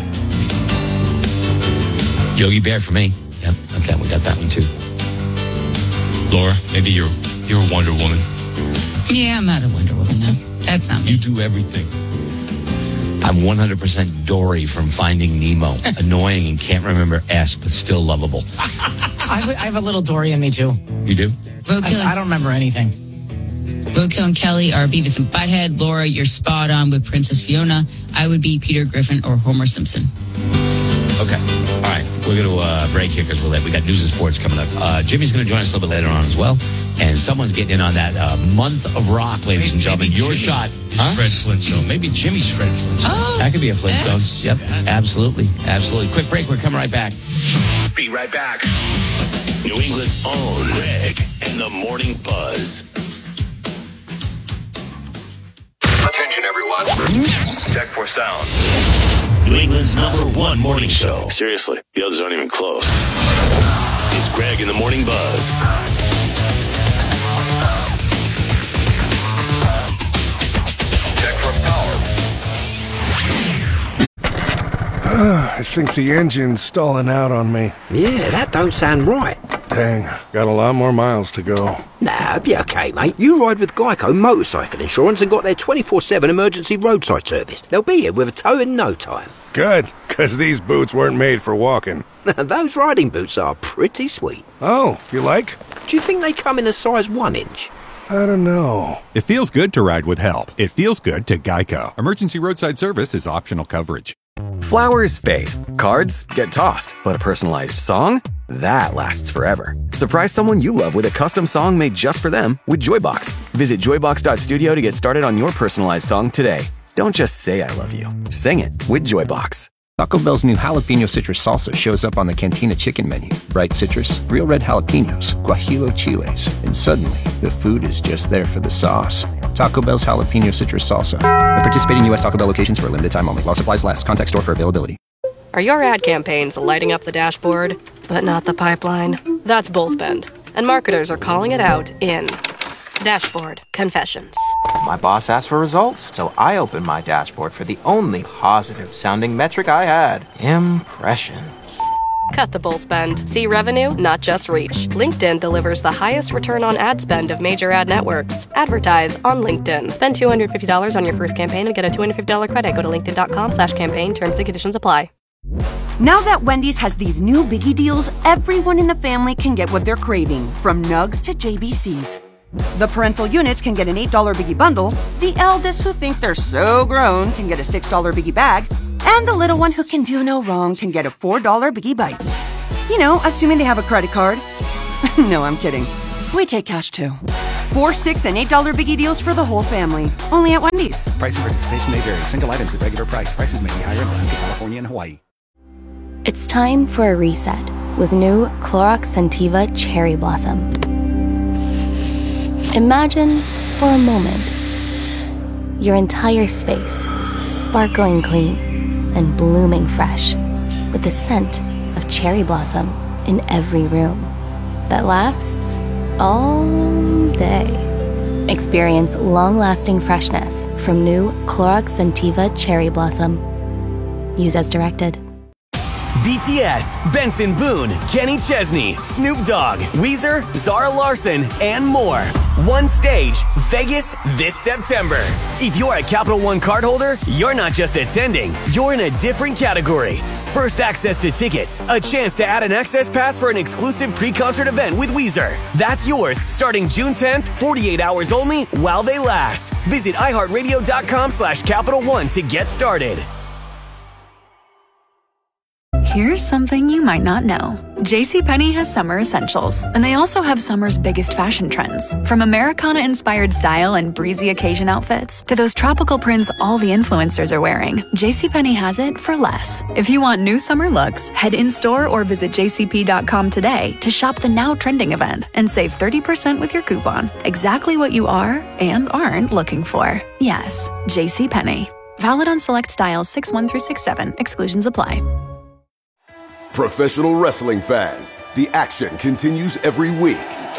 Speaker 2: Yogi Bear for me. Yep. Okay, we got that one too.
Speaker 4: Laura, maybe you're you're a Wonder Woman.
Speaker 3: Yeah, I'm not a Wonder Woman, though. That's not me.
Speaker 4: You do everything.
Speaker 2: I'm one hundred percent Dory from Finding Nemo. Annoying and can't remember S, but still lovable.
Speaker 1: I, have- I have a little Dory in me, too.
Speaker 2: You do?
Speaker 3: Roadkill,
Speaker 1: I, I don't remember anything.
Speaker 3: Roadkill and Kelly are Beavis and Butthead. Laura, you're spot on with Princess Fiona. I would be Peter Griffin or Homer Simpson.
Speaker 2: Okay. All right. We're going to uh, break here because we're late. We got news and sports coming up. Uh, Jimmy's going to join us a little bit later on as well. And someone's getting in on that uh, month of rock, ladies and gentlemen.
Speaker 4: Maybe
Speaker 2: Your
Speaker 4: Jimmy
Speaker 2: shot.
Speaker 4: is
Speaker 2: Huh?
Speaker 4: Fred Flintstone. Maybe Jimmy's Fred Flintstone.
Speaker 3: Oh,
Speaker 2: That could be a Flintstone. Yep.
Speaker 4: that.
Speaker 2: Absolutely. Absolutely. Quick break. We're coming right back.
Speaker 8: Be right back. New England's own Greg and the Morning Buzz.
Speaker 10: Attention, everyone. Check for sound.
Speaker 8: New England's number one morning show. Seriously, the others aren't even close. It's Greg and the Morning Buzz.
Speaker 10: Check for power.
Speaker 9: I think the engine's stalling out on me.
Speaker 11: Yeah, that don't sound right.
Speaker 9: Dang, got a lot more miles to go.
Speaker 11: Nah, be okay, mate. You ride with Geico Motorcycle Insurance and got their twenty-four seven emergency roadside service. They'll be here with a tow in no time.
Speaker 9: Good, because these boots weren't made for walking.
Speaker 11: Those riding boots are pretty sweet.
Speaker 9: Oh, you like?
Speaker 11: Do you think they come in a size one inch?
Speaker 9: I don't know.
Speaker 12: It feels good to ride with help. It feels good to Geico. Emergency roadside service is optional coverage.
Speaker 14: Flowers fade, cards get tossed, but a personalized song? That lasts forever. Surprise someone you love with a custom song made just for them with Joybox. Visit joybox dot studio to get started on your personalized song today. Don't just say I love you. Sing it with Joybox.
Speaker 15: Taco Bell's new jalapeno citrus salsa shows up on the Cantina chicken menu. Bright citrus, real red jalapenos, guajillo chiles, and suddenly the food is just there for the sauce. Taco Bell's jalapeno citrus salsa. At participating U S Taco Bell locations for a limited time only. While supplies last. Contact store for availability.
Speaker 24: Are your ad campaigns lighting up the dashboard, but not the pipeline? That's Bullspend, and marketers are calling it out in Dashboard Confessions.
Speaker 25: My boss asked for results, so I opened my dashboard for the only positive-sounding metric I had. Impressions.
Speaker 24: Cut the bull spend. See revenue, not just reach. LinkedIn delivers the highest return on ad spend of major ad networks. Advertise on LinkedIn. Spend two hundred fifty dollars on your first campaign and get a two hundred fifty dollars credit. Go to linkedin.com slash campaign. Terms and conditions apply.
Speaker 18: Now that Wendy's has these new biggie deals, everyone in the family can get what they're craving, from nugs to J B Cs. The parental units can get an eight dollar biggie bundle, the eldest who think they're so grown can get a six dollar biggie bag, And the little one who can do no wrong can get a four dollar Biggie Bites. You know, assuming they have a credit card. No, I'm kidding. We take cash too. Four, six, and eight dollar Biggie deals for the whole family. Only at Wendy's.
Speaker 13: Price and participation may vary. Single items at regular price. Prices may be higher in Alaska, California, and Hawaii.
Speaker 22: It's time for a reset with new Clorox Scentiva Cherry Blossom. Imagine, for a moment, your entire space sparkling clean and blooming fresh with the scent of cherry blossom in every room that lasts all day. Experience long-lasting freshness from new Clorox Scentiva Cherry Blossom. Use as directed.
Speaker 21: B T S, Benson Boone, Kenny Chesney, Snoop Dogg, Weezer, Zara Larsson, and more. One stage, Vegas this September. If you're a Capital One cardholder, you're not just attending, you're in a different category. First access to tickets, a chance to add an access pass for an exclusive pre-concert event with Weezer. That's yours starting June tenth, forty-eight hours only while they last. Visit iHeartRadio.com slash Capital One to get started.
Speaker 16: Here's something you might not know. JCPenney has summer essentials, and they also have summer's biggest fashion trends. From Americana-inspired style and breezy occasion outfits to those tropical prints all the influencers are wearing, JCPenney has it for less. If you want new summer looks, head in-store or visit j c p dot com today to shop the now trending event and save thirty percent with your coupon. Exactly what you are and aren't looking for. Yes, JCPenney. Valid on select styles six one through six seven. Exclusions apply.
Speaker 9: Professional wrestling fans, the action continues every week.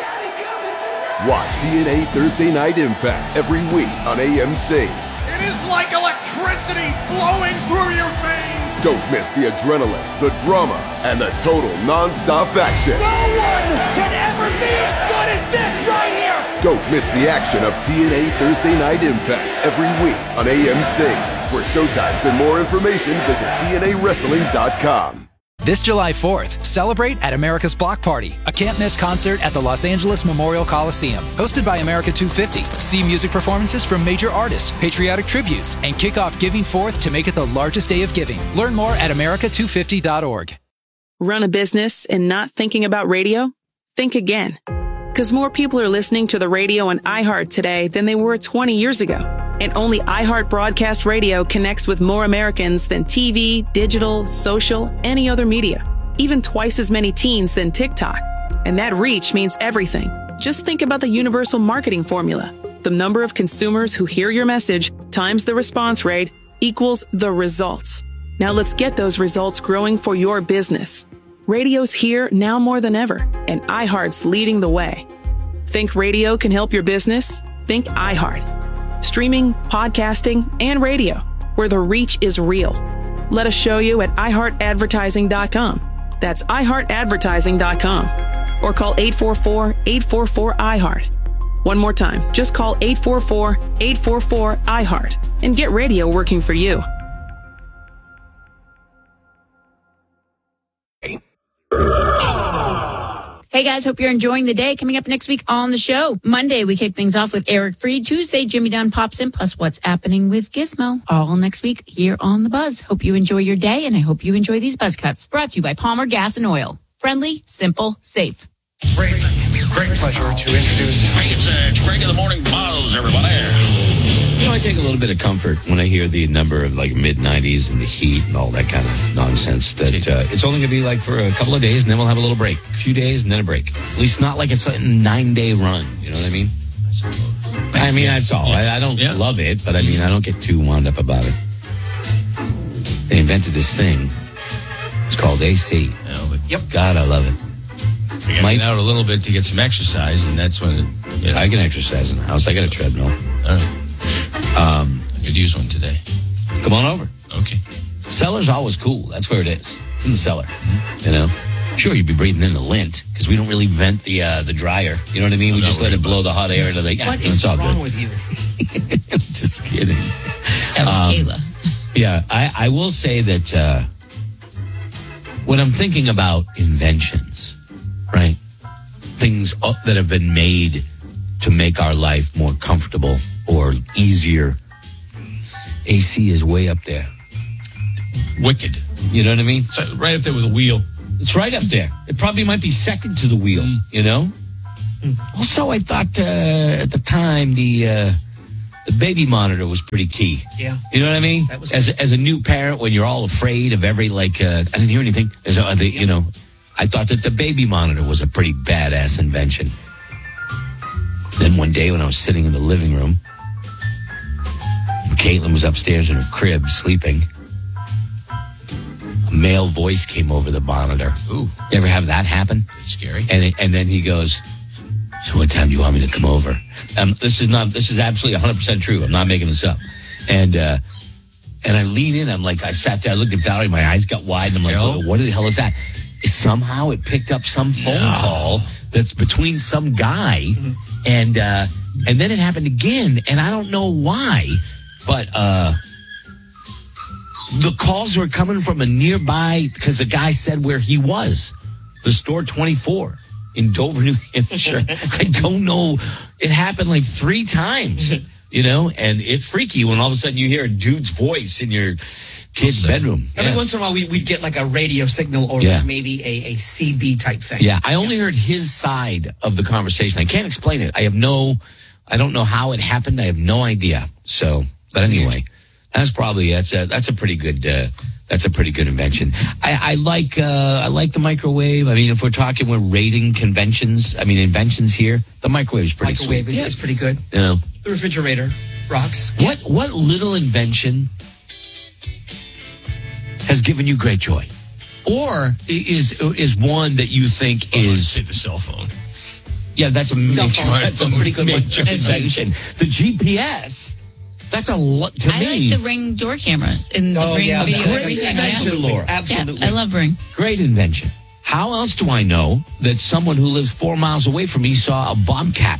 Speaker 9: Watch T N A Thursday Night Impact every week on A M C.
Speaker 17: It is like electricity flowing through your veins.
Speaker 9: Don't miss the adrenaline, the drama, and the total non-stop action.
Speaker 17: No one can ever be as good as this right here.
Speaker 9: Don't miss the action of T N A Thursday Night Impact every week on A M C. For showtimes and more information, visit T N A wrestling dot com.
Speaker 19: This July fourth, celebrate at America's Block Party, a can't-miss concert at the Los Angeles Memorial Coliseum. Hosted by America two fifty. See music performances from major artists, patriotic tributes, and kick off Giving Forth to make it the largest day of giving. Learn more at America two fifty dot org.
Speaker 20: Run a business and not thinking about radio? Think again. Because more people are listening to the radio on iHeart today than they were twenty years ago. And only iHeart Broadcast Radio connects with more Americans than T V, digital, social, any other media. Even twice as many teens than TikTok. And that reach means everything. Just think about the universal marketing formula. The number of consumers who hear your message times the response rate equals the results. Now let's get those results growing for your business. Radio's here now more than ever, and iHeart's leading the way. Think radio can help your business? Think iHeart. Streaming, podcasting, and radio, where the reach is real. Let us show you at i heart advertising dot com. That's i heart advertising dot com. Or call eight four four, eight four four, I heart. One more time, just call eight four four, eight four four, I heart and get radio working for you.
Speaker 3: Hey guys, hope you're enjoying the day. Coming up next week on the show. Monday, we kick things off with Eric Freed. Tuesday, Jimmy Dunn pops in, plus what's happening with Gizmo. All next week here on The Buzz. Hope you enjoy your day, and I hope you enjoy these Buzz Cuts. Brought to you by Palmer Gas and Oil. Friendly, simple, safe.
Speaker 26: Great, great pleasure to introduce.
Speaker 2: Hey, it's, uh, it's Greg in the Morning Buzz, everybody. You know, I take a little bit of comfort when I hear the number of like mid nineties and the heat and all that kind of nonsense. That uh, it's only going to be like for a couple of days, and then we'll have a little break. A few days, and then a break. At least not like it's a nine-day run. You know what I mean? I mean, that's all. I, I don't yeah. love it, but I mean, I don't get too wound up about it. They invented this thing. It's called A C.
Speaker 4: Oh, but, yep.
Speaker 2: God, I love it.
Speaker 4: You gotta get out a little bit to get some exercise, and that's when it, you know,
Speaker 2: I can exercise in the house. I got a treadmill.
Speaker 4: Uh, um, I could use one today.
Speaker 2: Come on over.
Speaker 4: Okay.
Speaker 2: Cellar's always cool. That's where it is. It's in the cellar. Mm-hmm. You know? Sure, you'd be breathing in the lint, because we don't really vent the uh, the dryer. You know what I mean?
Speaker 4: I'm
Speaker 2: we just let it blow the hot air into the...
Speaker 6: What
Speaker 2: yeah,
Speaker 6: is
Speaker 2: all
Speaker 6: wrong
Speaker 2: good.
Speaker 6: with you?
Speaker 2: I'm just kidding.
Speaker 3: That was
Speaker 2: um,
Speaker 3: Kayla.
Speaker 2: Yeah, I, I will say that uh, when I'm thinking about inventions, right? Things that have been made to make our life more comfortable or easier, A C is way up there.
Speaker 4: wicked.
Speaker 2: You know what I mean?
Speaker 4: So right up there with a wheel.
Speaker 2: It's right up there. It probably might be second to the wheel, mm. you know? Mm. Also, I thought uh, at the time the uh, the baby monitor was pretty key.
Speaker 6: Yeah.
Speaker 2: You know what I mean?
Speaker 6: That was
Speaker 2: as as a new parent, when you're all afraid of every, like, uh, I didn't hear anything. As a, the, you know, I thought that the baby monitor was a pretty badass invention. Then one day when I was sitting in the living room, Caitlin was upstairs in her crib sleeping. A male voice came over the monitor.
Speaker 4: Ooh.
Speaker 2: You ever have that happen?
Speaker 4: It's scary.
Speaker 2: And it, and then he goes, so what time do you want me to come over? Um, this is not, this is absolutely one hundred percent true. I'm not making this up. And, uh, and I lean in. I'm like, I sat there, I looked at Valerie, my eyes got wide, and I'm like, oh, what the hell is that? Somehow it picked up some phone no. call that's between some guy, mm-hmm. and, uh, and then it happened again, and I don't know why. But uh, the calls were coming from a nearby, because the guy said where he was, the store twenty-four in Dover, New Hampshire. I don't know. It happened like three times, you know, and it's freaky when all of a sudden you hear a dude's voice in your kid's bedroom.
Speaker 6: Every
Speaker 2: yeah.
Speaker 6: once in a while, we, we'd get like a radio signal or
Speaker 2: yeah.
Speaker 6: like maybe a, a C B type thing.
Speaker 2: Yeah, I only yeah. heard his side of the conversation. I can't explain it. I have no, I don't know how it happened. I have no idea. So... But anyway, that's probably that's a that's a pretty good uh, that's a pretty good invention. I, I like uh, I like the microwave. I mean, if we're talking we're rating conventions, I mean inventions here, the microwave is pretty
Speaker 6: microwave
Speaker 2: sweet.
Speaker 6: is, yeah. is pretty good.
Speaker 2: You know,
Speaker 6: the refrigerator rocks.
Speaker 2: What what little invention has given you great joy, or is is one that you think oh, is
Speaker 4: say the cell phone?
Speaker 2: Yeah, that's a major,
Speaker 6: that's a pretty good
Speaker 2: major invention. The G P S. That's a lot to
Speaker 3: I
Speaker 2: me.
Speaker 3: I like the Ring door cameras and the
Speaker 6: oh,
Speaker 3: Ring
Speaker 6: yeah,
Speaker 3: video.
Speaker 6: Great
Speaker 3: Everything.
Speaker 2: invention,
Speaker 3: Yeah.
Speaker 2: Laura.
Speaker 6: Absolutely.
Speaker 3: Yeah, I love Ring.
Speaker 2: Great invention. How else do I know that someone who lives four miles away from me saw a bomb cap?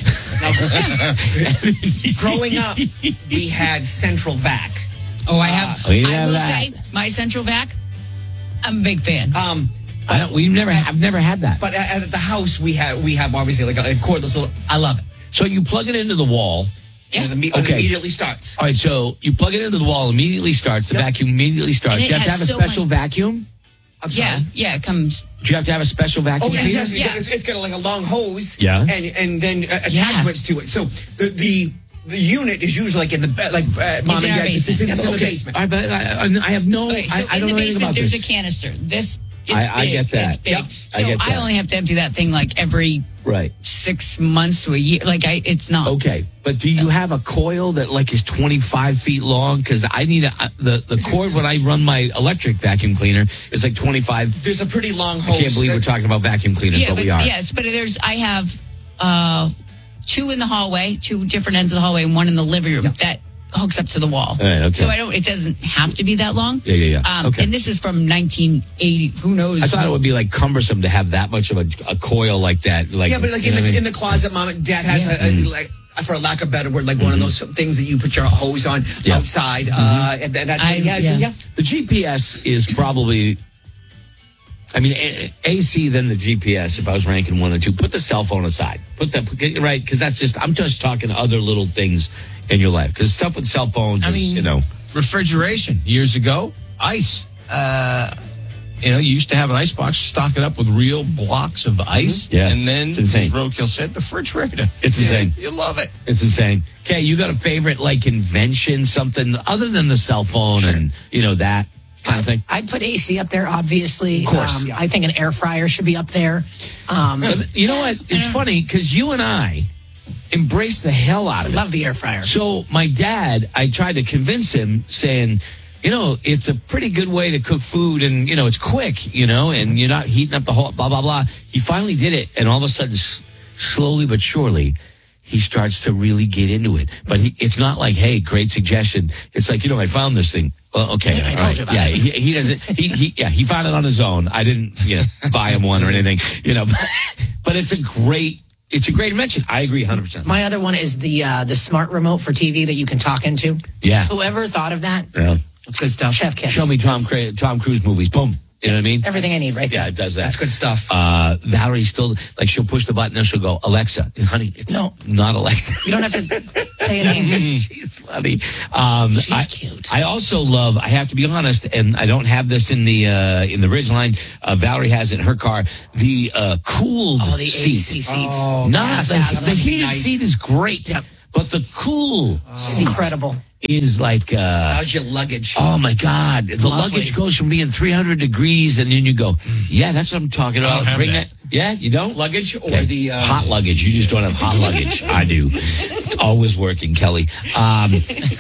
Speaker 6: Growing up, we had Central Vac.
Speaker 3: Oh, I have.
Speaker 2: Uh, oh,
Speaker 3: I
Speaker 2: have
Speaker 3: will
Speaker 2: that.
Speaker 3: say, my Central Vac, I'm a big fan.
Speaker 6: Um,
Speaker 2: I don't, we've never, I've never had that.
Speaker 6: But at, at the house, we have we have obviously like a, a cordless little. I love it.
Speaker 2: So you plug it into the wall.
Speaker 3: Yeah.
Speaker 6: And it,
Speaker 2: okay.
Speaker 6: it immediately starts.
Speaker 2: All right, so you plug it into the wall, immediately starts. The yep. vacuum immediately starts. Do you have to have a
Speaker 3: so
Speaker 2: special
Speaker 3: much...
Speaker 2: vacuum?
Speaker 6: I'm sorry.
Speaker 3: Yeah, yeah, it comes.
Speaker 2: Do you have to have a special vacuum?
Speaker 6: Oh, yeah,
Speaker 2: cleaner?
Speaker 6: yes,
Speaker 3: yeah.
Speaker 6: It's, it's got like a long hose.
Speaker 2: Yeah.
Speaker 6: And and then uh, attachments yeah. to it. So the the the unit is usually like in the like uh, mom and dad. It's, it's, it's in the
Speaker 2: okay.
Speaker 6: basement.
Speaker 2: I, but I, I have no.
Speaker 3: Okay, so
Speaker 2: I, I don't
Speaker 3: in
Speaker 2: know
Speaker 3: the
Speaker 2: anything about
Speaker 3: basement, there's
Speaker 2: this.
Speaker 3: a canister. This. It's
Speaker 2: I,
Speaker 3: big.
Speaker 2: I get that.
Speaker 3: It's big.
Speaker 2: Yep.
Speaker 3: So
Speaker 2: I, get that.
Speaker 3: I only have to empty that thing like every
Speaker 2: right
Speaker 3: six months to a year. Like I, it's not
Speaker 2: okay. But do you have a coil that like is twenty-five feet long? Because I need a, the the cord when I run my electric vacuum cleaner is like twenty-five.
Speaker 6: There's a pretty long hose.
Speaker 2: I can't believe we're talking about vacuum cleaners,
Speaker 3: yeah,
Speaker 2: but,
Speaker 3: but
Speaker 2: we are.
Speaker 3: Yes, but there's I have uh, two in the hallway, two different ends of the hallway, and one in the living room. Yep. That hooks up to the wall.
Speaker 2: Right, okay.
Speaker 3: So I don't. It doesn't have to be that long.
Speaker 2: Yeah, yeah, yeah.
Speaker 3: Um,
Speaker 2: okay.
Speaker 3: And this is from nineteen eighty. Who knows?
Speaker 2: I thought
Speaker 3: what?
Speaker 2: it would be like cumbersome to have that much of a, a coil like that. Like
Speaker 6: yeah, but like in the, I mean? in the closet, mom and dad has yeah. a, a, mm. like. For a lack of a better word, like mm-hmm. one of those things that you put your hose on yeah. outside, mm-hmm. uh, and that's what
Speaker 3: I,
Speaker 6: he has.
Speaker 3: Yeah.
Speaker 6: Yeah.
Speaker 2: The G P S is probably, I mean, A- AC then the G P S. If I was ranking one or two, put the cell phone aside. Put that right because that's just. I'm just talking other little things in your life because stuff with cell phones.
Speaker 4: I
Speaker 2: is,
Speaker 4: mean,
Speaker 2: you know,
Speaker 4: refrigeration years ago, ice. Uh, You know, you used to have an ice box, stock it up with real blocks of ice.
Speaker 2: Yeah.
Speaker 4: And then,
Speaker 2: it's insane.
Speaker 4: as Roadkill said, the refrigerator.
Speaker 2: It's insane.
Speaker 4: You, you love it.
Speaker 2: It's insane. Okay, you got a favorite, like, invention, something other than the cell phone sure. and, you know, that kind of thing?
Speaker 1: I'd put A C up there, obviously.
Speaker 2: Of course.
Speaker 1: Um, yeah. I think an air fryer should be up there. Um,
Speaker 2: you know what? It's funny because you and I embrace the hell out of it.
Speaker 1: I love the air fryer.
Speaker 2: So my dad, I tried to convince him saying, you know, it's a pretty good way to cook food and, you know, it's quick, you know, and you're not heating up the whole blah, blah, blah. He finally did it. And all of a sudden, s- slowly but surely, he starts to really get into it. But he, it's not like, hey, great suggestion. It's like, you know, I found this thing. Well, okay.
Speaker 1: I
Speaker 2: all
Speaker 1: told
Speaker 2: right.
Speaker 1: you about
Speaker 2: yeah,
Speaker 1: it.
Speaker 2: he, he doesn't, he, he, yeah, he found it on his own. I didn't, you know, buy him one or anything, you know, but it's a great, it's a great invention. I agree one hundred percent.
Speaker 1: My other one is the, uh, the smart remote for T V that you can talk into.
Speaker 2: Yeah.
Speaker 1: Whoever thought of that?
Speaker 2: Yeah.
Speaker 6: That's good stuff.
Speaker 1: Chef kiss.
Speaker 2: Show me Tom, Cra- Tom Cruise movies. Boom. You know what I mean?
Speaker 1: Everything I need right there.
Speaker 2: Yeah, it does that.
Speaker 6: That's good stuff.
Speaker 2: Uh, Valerie still, like, she'll push the button and she'll go, Alexa. Honey, it's
Speaker 1: No.
Speaker 2: not Alexa.
Speaker 1: You don't have to say a name.
Speaker 2: She's funny. Um,
Speaker 1: She's
Speaker 2: I,
Speaker 1: cute.
Speaker 2: I also love, I have to be honest, and I don't have this in the uh, in the Ridgeline. Uh, Valerie has it in her car. The uh, cooled
Speaker 1: Oh, the
Speaker 2: seat.
Speaker 1: A C seats.
Speaker 6: Oh,
Speaker 2: Not
Speaker 1: yes,
Speaker 2: the,
Speaker 1: that
Speaker 2: the
Speaker 1: must be
Speaker 2: heated
Speaker 1: nice.
Speaker 2: seat is great,
Speaker 1: Yep.
Speaker 2: but the cool seat
Speaker 1: Incredible.
Speaker 2: is like, uh,
Speaker 6: How's your luggage?
Speaker 2: oh my God, the
Speaker 1: Lovely.
Speaker 2: luggage goes from being three hundred degrees, and then you go, yeah, that's what I'm talking
Speaker 4: I don't
Speaker 2: about.
Speaker 4: have
Speaker 2: Bring
Speaker 4: that.
Speaker 2: that. Yeah, you don't?
Speaker 6: Luggage or
Speaker 2: Okay.
Speaker 6: the uh,
Speaker 2: hot luggage. You just don't have hot luggage. I do. Always working, Kelly. Um,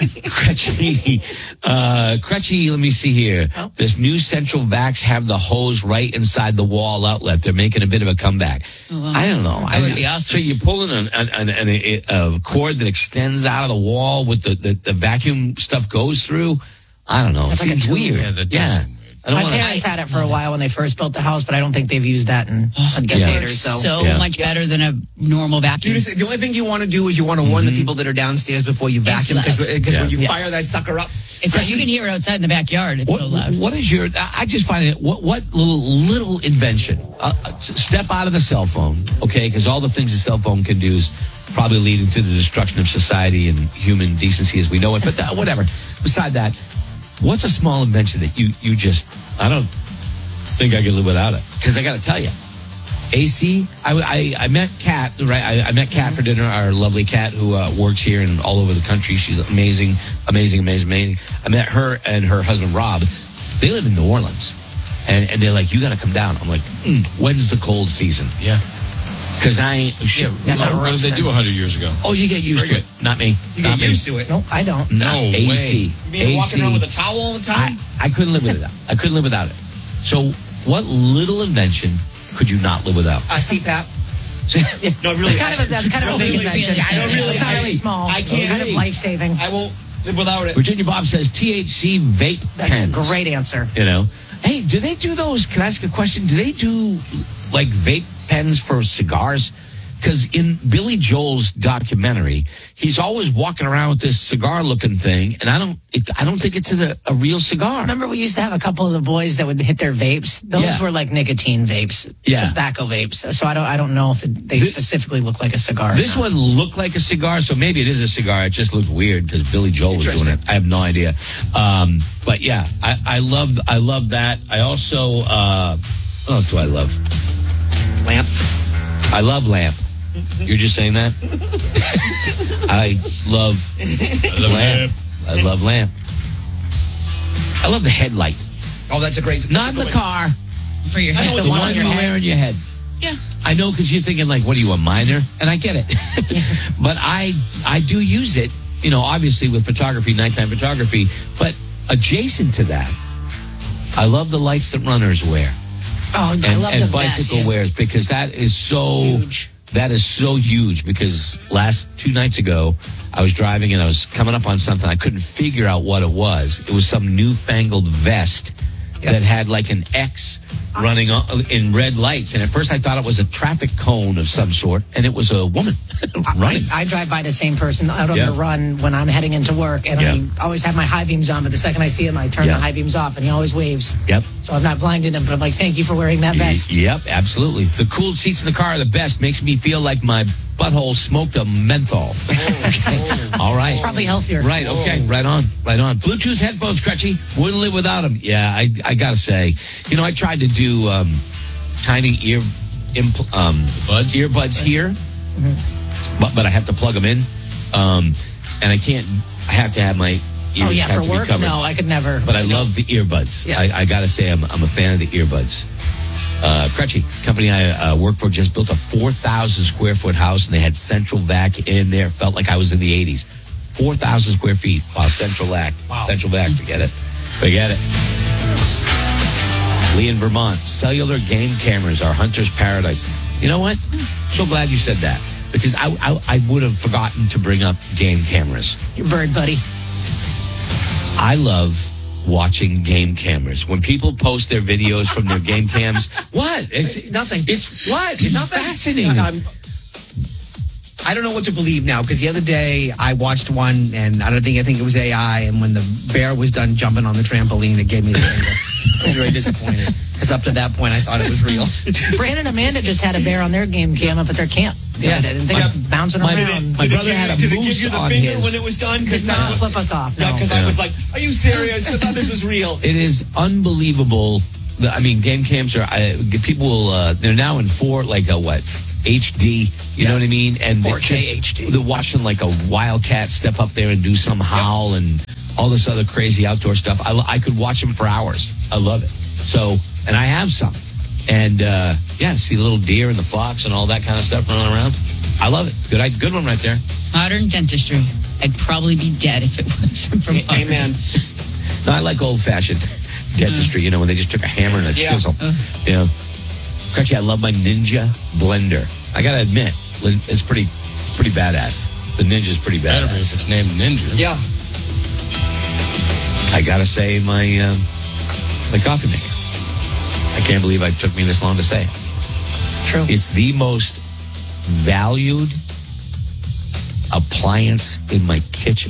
Speaker 2: Crutchy, uh, Crutchy, let me see here.
Speaker 1: Oh.
Speaker 2: This new Central Vax have the hose right inside the wall outlet. They're making a bit of a comeback.
Speaker 3: Oh, wow.
Speaker 2: I don't know.
Speaker 3: That
Speaker 2: I,
Speaker 3: would be awesome.
Speaker 2: So you're pulling an, an, an, an, a, a cord that extends out of the wall with the, the, the vacuum stuff goes through. I don't know. It
Speaker 1: That's like a
Speaker 2: seems
Speaker 1: tube.
Speaker 2: weird.
Speaker 4: Yeah, that does
Speaker 2: yeah.
Speaker 4: seem weird.
Speaker 2: I don't
Speaker 1: My
Speaker 2: wanna,
Speaker 1: parents had it for a while when they first built the house, but I don't think they've used that in a decade or so.
Speaker 3: So
Speaker 2: Yeah.
Speaker 3: much better than a normal vacuum.
Speaker 6: You just, the only thing you want to do is you want to warn the people that are downstairs before you vacuum, because
Speaker 3: loud.
Speaker 6: because
Speaker 2: Yeah.
Speaker 6: when you
Speaker 1: Yes.
Speaker 6: fire that sucker up,
Speaker 3: It's like you can hear it outside in the backyard. It's
Speaker 2: What,
Speaker 3: so loud.
Speaker 2: what is your? I I just find it. What what little little invention? Uh, uh, step out of the cell phone, okay? Because all the things a cell phone can do is probably leading to the destruction of society and human decency as we know it. But uh, whatever. Beside that, what's a small invention that you you just? I don't think I could live without it. Because I got to tell you, A C. I, I, I met Kat, right? I, I met Kat for dinner, our lovely Kat who uh, works here and all over the country. She's amazing, amazing, amazing, amazing. I met her and her husband, Rob. They live in New Orleans. And, and they're like, you got to come down. I'm like, mm, when's the cold season?
Speaker 4: Yeah.
Speaker 2: Because I ain't. Shit,
Speaker 4: Yeah, what did they do one hundred years ago?
Speaker 2: Oh, you get used
Speaker 4: Very
Speaker 2: to it. Not me.
Speaker 6: you
Speaker 2: Not
Speaker 6: get
Speaker 2: me.
Speaker 6: used to it.
Speaker 1: No, I don't.
Speaker 2: No,
Speaker 4: No
Speaker 2: A C.
Speaker 4: way.
Speaker 6: You mean walking
Speaker 2: A C.
Speaker 6: around with a towel all the time?
Speaker 2: I, I couldn't live with it. I couldn't live without it. So, what little invention could you not live without?
Speaker 6: Uh, C PAP. No, really.
Speaker 1: That's kind of a, that's kind of a big
Speaker 6: Really,
Speaker 1: invention.
Speaker 6: I don't really.
Speaker 1: It's not
Speaker 6: I-
Speaker 1: really small.
Speaker 6: I can't.
Speaker 1: Kind of life saving.
Speaker 6: I won't live without it.
Speaker 2: Virginia Bob says T H C vape
Speaker 1: That's
Speaker 2: pens.
Speaker 1: a great answer.
Speaker 2: You know, hey, do they do those? Can I ask a question? Do they do like vape pens for cigars? Because in Billy Joel's documentary, he's always walking around with this cigar-looking thing, and I don't, it, I don't think it's a, a real cigar.
Speaker 1: Remember, we used to have a couple of the boys that would hit their vapes. Those
Speaker 2: Yeah.
Speaker 1: were like nicotine vapes,
Speaker 2: Yeah.
Speaker 1: tobacco vapes. So I don't, I don't know if they specifically look like a cigar.
Speaker 2: This one looked like a cigar, so maybe it is a cigar. It just looked weird because Billy Joel was doing it. I have no idea. Um, but yeah, I, I love, I love that. I also, uh, what else do I love?
Speaker 6: Lamp.
Speaker 2: I love lamp. You're just saying that? I love, I love lamp. I love lamp. I love the headlight.
Speaker 6: Oh, that's a great.
Speaker 2: Not in the car.
Speaker 3: For your
Speaker 6: I know
Speaker 3: head.
Speaker 6: it's
Speaker 2: The
Speaker 6: one
Speaker 2: one
Speaker 6: on
Speaker 2: you
Speaker 6: your
Speaker 2: wear on your head.
Speaker 3: Yeah.
Speaker 2: I know because you're thinking like, what are you, a minor? And I get it. But I I do use it, you know, obviously with photography, nighttime photography. But adjacent to that, I love the lights that runners wear.
Speaker 1: Oh,
Speaker 2: and,
Speaker 1: I love
Speaker 2: and
Speaker 1: the
Speaker 2: bicycle
Speaker 1: vests.
Speaker 2: wears because that is so
Speaker 1: Huge.
Speaker 2: that is so huge because last two nights ago I was driving and I was coming up on something I couldn't figure out what it was. It was some newfangled vest
Speaker 1: Yep.
Speaker 2: that had like an X running on, in red lights, and at first I thought it was a traffic cone of some sort, and it was a woman running.
Speaker 1: I, I drive by the same person out on
Speaker 2: Yeah.
Speaker 1: the run when I'm heading into work, and
Speaker 2: Yeah.
Speaker 1: I always have my high beams on, but the second I see him, I turn
Speaker 2: Yeah.
Speaker 1: the high beams off, and he always waves.
Speaker 2: Yep.
Speaker 1: So I'm not blinding him, but I'm like, thank you for wearing that vest.
Speaker 2: Yep, absolutely. The cooled seats in the car are the best. Makes me feel like my butthole smoked a menthol. Okay. All right.
Speaker 1: It's probably healthier.
Speaker 2: Right, okay, right on, right on. Bluetooth headphones, Crutchy, wouldn't live without them. Yeah, I, I gotta say, you know, I tried to do um, tiny ear impl- um,
Speaker 4: Buds?
Speaker 2: earbuds here, but but I have to plug them in, um, and I can't. I have to have my ears
Speaker 1: Oh, yeah,
Speaker 2: have
Speaker 1: for
Speaker 2: to be
Speaker 1: work?
Speaker 2: covered.
Speaker 1: No, I could never.
Speaker 2: But I love the earbuds.
Speaker 1: Yeah.
Speaker 2: I, I gotta say, I'm I'm a fan of the earbuds. Uh, Crutchy, company I uh, work for, just built a four thousand square foot house, and they had central vac in there. Felt like I was in the eighties. four thousand square feet. Wow, central vac. Wow. Central vac, forget it. Forget it. Lee in Vermont, cellular game cameras are hunter's paradise. You know what? So glad you said that, because I, I, I would have forgotten to bring up game cameras.
Speaker 1: Your bird buddy.
Speaker 2: I love watching game cameras. When people post their videos from their game cams, what? It's
Speaker 6: Nothing.
Speaker 2: It's what? It's
Speaker 6: Nothing.
Speaker 2: fascinating.
Speaker 6: I'm- I don't know what to believe now, because the other day I watched one, and I don't think I think it was A I, and when the bear was done jumping on the trampoline, it gave me the finger. I was very disappointed. Because up to that point, I thought it was real.
Speaker 1: Brandon and Amanda just had a bear on their game cam up at their camp.
Speaker 2: Yeah.
Speaker 1: They think it's bouncing
Speaker 2: My-
Speaker 1: around.
Speaker 2: my brother had a
Speaker 6: Did it give
Speaker 2: moose
Speaker 6: you the
Speaker 2: on
Speaker 6: finger
Speaker 2: his-
Speaker 6: when it was done?
Speaker 1: Did not flip us off.
Speaker 6: No,
Speaker 1: No.
Speaker 6: because I was like, are you serious? I thought this was real.
Speaker 2: It is unbelievable. The- I mean, game cams are, I, people will, uh, they're now in four, like a what, H D, you know what I mean? And
Speaker 1: four K
Speaker 2: they're just-
Speaker 1: H D.
Speaker 2: They're watching like a wildcat step up there and do some howl and all this other crazy outdoor stuff. I, lo- I could watch them for hours. I love it. So, and I have some. And, uh, yeah, see the little deer and the fox and all that kind of stuff running around. I love it. Good, I- good one right there.
Speaker 3: Modern dentistry. I'd probably be dead if it wasn't from modern.
Speaker 6: Amen.
Speaker 2: No, I like old-fashioned dentistry, you know, when they just took a hammer and a
Speaker 6: Yeah.
Speaker 2: chisel. You know. Actually, I love my Ninja blender. I got to admit, it's pretty it's pretty badass. The Ninja's pretty
Speaker 4: Better be
Speaker 2: badass.
Speaker 4: if it's named Ninja.
Speaker 6: Yeah.
Speaker 2: I got to say, my, uh, my coffee maker. I can't believe it took me this long to say it.
Speaker 1: True.
Speaker 2: It's the most valued appliance in my kitchen.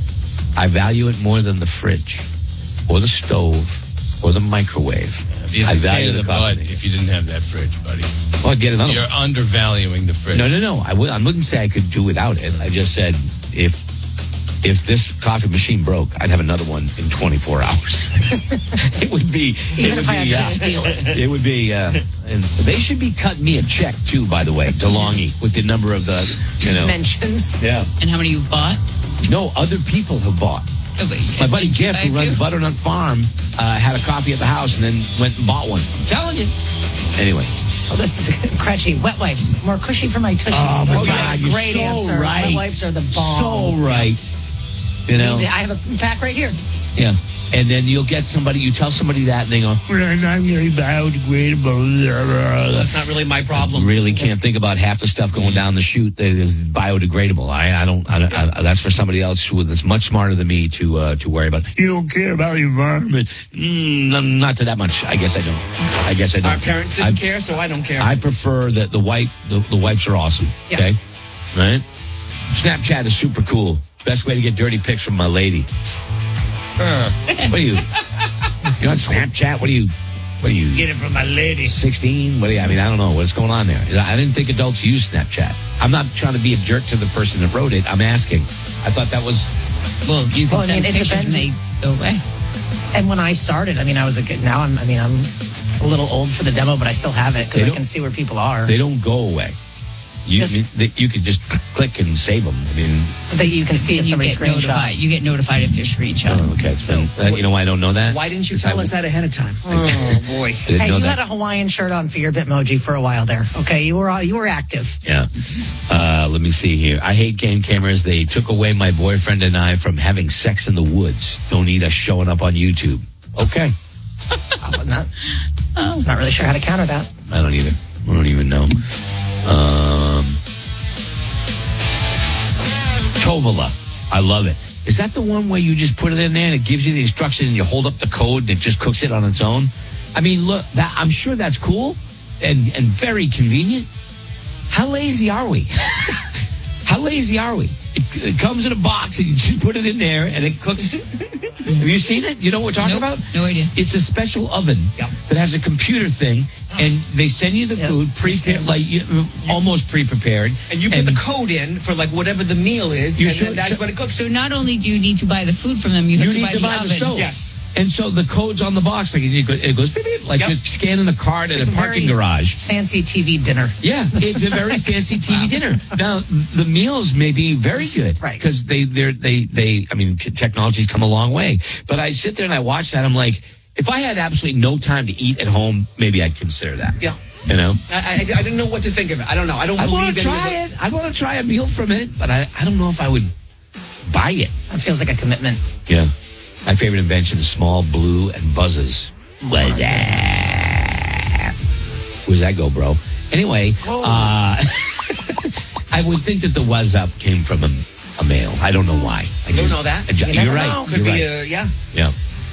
Speaker 2: I value it more than the fridge or the stove or the microwave.
Speaker 4: You'd
Speaker 2: I
Speaker 4: pay
Speaker 2: value
Speaker 4: the
Speaker 2: the
Speaker 4: bud
Speaker 2: coffee maker.
Speaker 4: if you didn't have that fridge, buddy.
Speaker 2: Well, I'd get another
Speaker 4: You're
Speaker 2: one.
Speaker 4: undervaluing the fridge.
Speaker 2: No, no, no. I, w- I wouldn't say I could do without it. I just said if if this coffee machine broke, I'd have another one in twenty-four hours. It would be.
Speaker 1: Even
Speaker 2: it
Speaker 1: if
Speaker 2: would
Speaker 1: I had
Speaker 2: be,
Speaker 1: to
Speaker 2: uh,
Speaker 1: steal it.
Speaker 2: It would be. Uh, and they should be cutting me a check too. By the way, DeLonghi, with the number of the you know.
Speaker 1: Mentions.
Speaker 2: Yeah.
Speaker 3: And how many you've bought?
Speaker 2: No, other people have bought.
Speaker 3: Oh, wait,
Speaker 2: My buddy
Speaker 3: did you
Speaker 2: Jeff,
Speaker 3: buy
Speaker 2: who
Speaker 3: a
Speaker 2: runs
Speaker 3: few?
Speaker 2: Butternut Farm, uh, had a coffee at the house and then went and bought one. I'm telling you. Anyway.
Speaker 1: Oh, this is Cratchy. Wet wipes. More cushy for my tushy.
Speaker 2: Oh, my
Speaker 1: Okay,
Speaker 2: God, you're
Speaker 1: great
Speaker 2: so
Speaker 1: answer.
Speaker 2: right.
Speaker 1: Wet wipes are the bomb.
Speaker 2: So right. You know?
Speaker 1: I have a pack right here.
Speaker 2: Yeah. And then you'll get somebody, you tell somebody that, and they go, I'm really biodegradable.
Speaker 6: That's not really my problem.
Speaker 2: Really can't think about half the stuff going down the chute that is biodegradable. I, I don't, I, don't- I, that's for somebody else who that's much smarter than me to uh, to worry about. You don't care about the environment. Mm, not to that much. I guess I don't. I guess I don't.
Speaker 6: Our parents didn't
Speaker 2: I,
Speaker 6: care, so I don't care.
Speaker 2: I prefer that the wipe, the, the wipes are awesome.
Speaker 1: Yeah.
Speaker 2: Okay? Right? Snapchat is super cool. Best way to get dirty pics from my lady. What are you? You on Snapchat? What are you? What are you?
Speaker 6: Get it from my lady.
Speaker 2: sixteen? What do you, I mean, I don't know what's going on there. I didn't think adults use Snapchat. I'm not trying to be a jerk to the person that wrote it. I'm asking. I thought that was.
Speaker 3: Well, you can
Speaker 1: Well, I
Speaker 3: send
Speaker 1: mean, it
Speaker 3: pictures and they
Speaker 1: depends.
Speaker 3: go away.
Speaker 1: And when I started, I mean, I was a kid. Now I'm, I mean, I'm a little old for the demo, but I still have it because
Speaker 2: They
Speaker 1: I
Speaker 2: don't-
Speaker 1: can see where people are.
Speaker 2: They don't go away. You
Speaker 1: Yes.
Speaker 2: I mean, they, you could just click and save them. I mean,
Speaker 1: That you can see if
Speaker 3: And you
Speaker 1: somebody
Speaker 3: get notified.
Speaker 1: screenshots.
Speaker 3: You get notified if you're screenshot.
Speaker 2: oh, okay. So, uh, you know why I don't know that?
Speaker 6: Why didn't you
Speaker 2: Because
Speaker 6: tell
Speaker 2: I-
Speaker 6: us that ahead of time? Oh, boy.
Speaker 2: I didn't
Speaker 1: Hey,
Speaker 2: know
Speaker 1: you
Speaker 2: that.
Speaker 1: had a Hawaiian shirt on for your Bitmoji for a while there. Okay, you were uh, you were active.
Speaker 2: Yeah. Uh, let me see here. I hate game cameras. They took away my boyfriend and I from having sex in the woods. Don't need us showing up on YouTube. Okay.
Speaker 1: I'm not, not really sure how to counter that.
Speaker 2: I don't either. I don't even know. Um, Tovala. I love it. Is that the one where you just put it in there and it gives you the instruction and you hold up the code and it just cooks it on its own? I mean, look, that, I'm sure that's cool and, and very convenient. How lazy are we? How lazy are we? It, it comes in a box and you just put it in there and it cooks. Have you seen it? You know what we're talking
Speaker 3: Nope,
Speaker 2: about?
Speaker 3: no idea.
Speaker 2: It's a special oven that has a computer thing, and they send you the
Speaker 1: Yep.
Speaker 2: food prepared, like you, almost pre-prepared.
Speaker 6: And you put the code in for like whatever the meal is,
Speaker 2: You
Speaker 6: and
Speaker 2: should-
Speaker 6: then that's what it cooks.
Speaker 3: So not only do you need to buy the food from them, you have
Speaker 2: You
Speaker 3: to
Speaker 2: need
Speaker 3: buy
Speaker 2: to
Speaker 3: the
Speaker 2: buy
Speaker 3: oven.
Speaker 2: the stove.
Speaker 6: Yes.
Speaker 2: And so the code's on the box, like it goes, it goes beep, beep, like
Speaker 6: Yep.
Speaker 2: you're scanning a card at a parking
Speaker 1: Very
Speaker 2: garage.
Speaker 1: Fancy T V dinner.
Speaker 2: Yeah, it's a very fancy T V dinner. Now, the meals may be very good,
Speaker 1: Right.
Speaker 2: Because they, they're, they, they. I mean, technology's come a long way. But I sit there and I watch that. I'm like, if I had absolutely no time to eat at home, maybe I'd consider that.
Speaker 6: Yeah.
Speaker 2: You know,
Speaker 6: I, I, I didn't know what to think of it. I don't know. I don't
Speaker 2: I want
Speaker 6: believe
Speaker 2: to
Speaker 6: any of
Speaker 2: try
Speaker 6: it.
Speaker 2: it. I want to try a meal from it, but I, I don't know if I would buy it.
Speaker 1: That feels like a commitment.
Speaker 2: Yeah. My favorite invention is small blue and buzzes. Like that. Where's that go, bro? Anyway, uh, I would think that the was up came from a, a male. I don't know why. I
Speaker 6: Don't
Speaker 2: just-
Speaker 6: know that.
Speaker 2: I ju-
Speaker 6: You
Speaker 2: you're
Speaker 6: never
Speaker 2: right.
Speaker 6: know. Could
Speaker 2: You're
Speaker 6: be
Speaker 2: right.
Speaker 6: a, yeah.
Speaker 2: Yeah.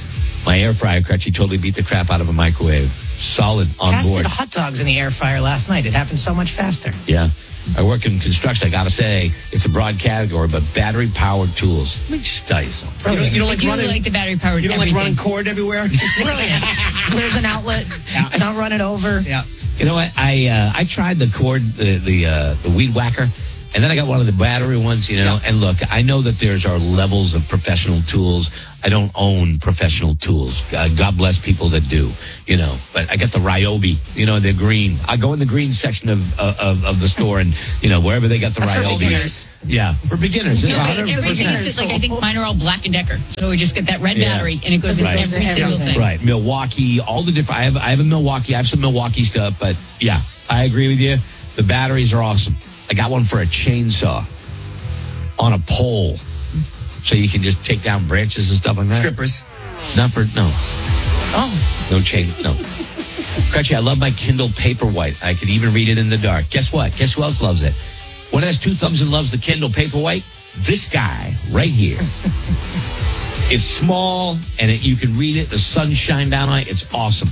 Speaker 2: My air fryer, Crutchy, totally beat the crap out of a microwave. Solid on
Speaker 1: Casted
Speaker 2: board.
Speaker 1: hot dogs in the air fryer last night. It happened so much faster.
Speaker 2: Yeah. I work in construction. I got to say, it's a broad category, but battery-powered tools. Let me just tell you something.
Speaker 6: You don't, you don't
Speaker 3: I
Speaker 6: like
Speaker 3: do
Speaker 6: running,
Speaker 3: like the battery powered.
Speaker 6: you don't like running cord everywhere?
Speaker 1: Brilliant. There's an outlet. Don't run it over.
Speaker 6: Yeah.
Speaker 2: You know what? I uh, I tried the cord, the the, uh, the weed whacker, and then I got one of the battery ones, you know. Yeah. And look, I know that there's our levels of professional tools. I don't own professional tools. Uh, God bless people that do, you know. But I got the Ryobi, you know, the green. I go in the green section of uh, of, of the store, and you know wherever they got the
Speaker 1: That's for
Speaker 2: Ryobis.
Speaker 1: beginners.
Speaker 2: Yeah, for beginners. It's
Speaker 3: No,
Speaker 2: one hundred percent.
Speaker 3: everything is like I think mine are all Black and Decker, so we just get that red
Speaker 2: Yeah.
Speaker 3: battery and it goes
Speaker 2: Right.
Speaker 3: in every single thing.
Speaker 2: Right, Milwaukee, all the different. I have I have a Milwaukee. I have some Milwaukee stuff, but yeah, I agree with you. The batteries are awesome. I got one for a chainsaw on a pole, so you can just take down branches and stuff like that.
Speaker 6: Strippers.
Speaker 2: Not for no. Oh, no chain. No. Crutchy, I love my Kindle Paperwhite. I could even read it in the dark. Guess what? Guess who else loves it? What has two thumbs and loves the Kindle Paperwhite? This guy right here. It's small, and it, you can read it. The sun shine down on it. It's awesome.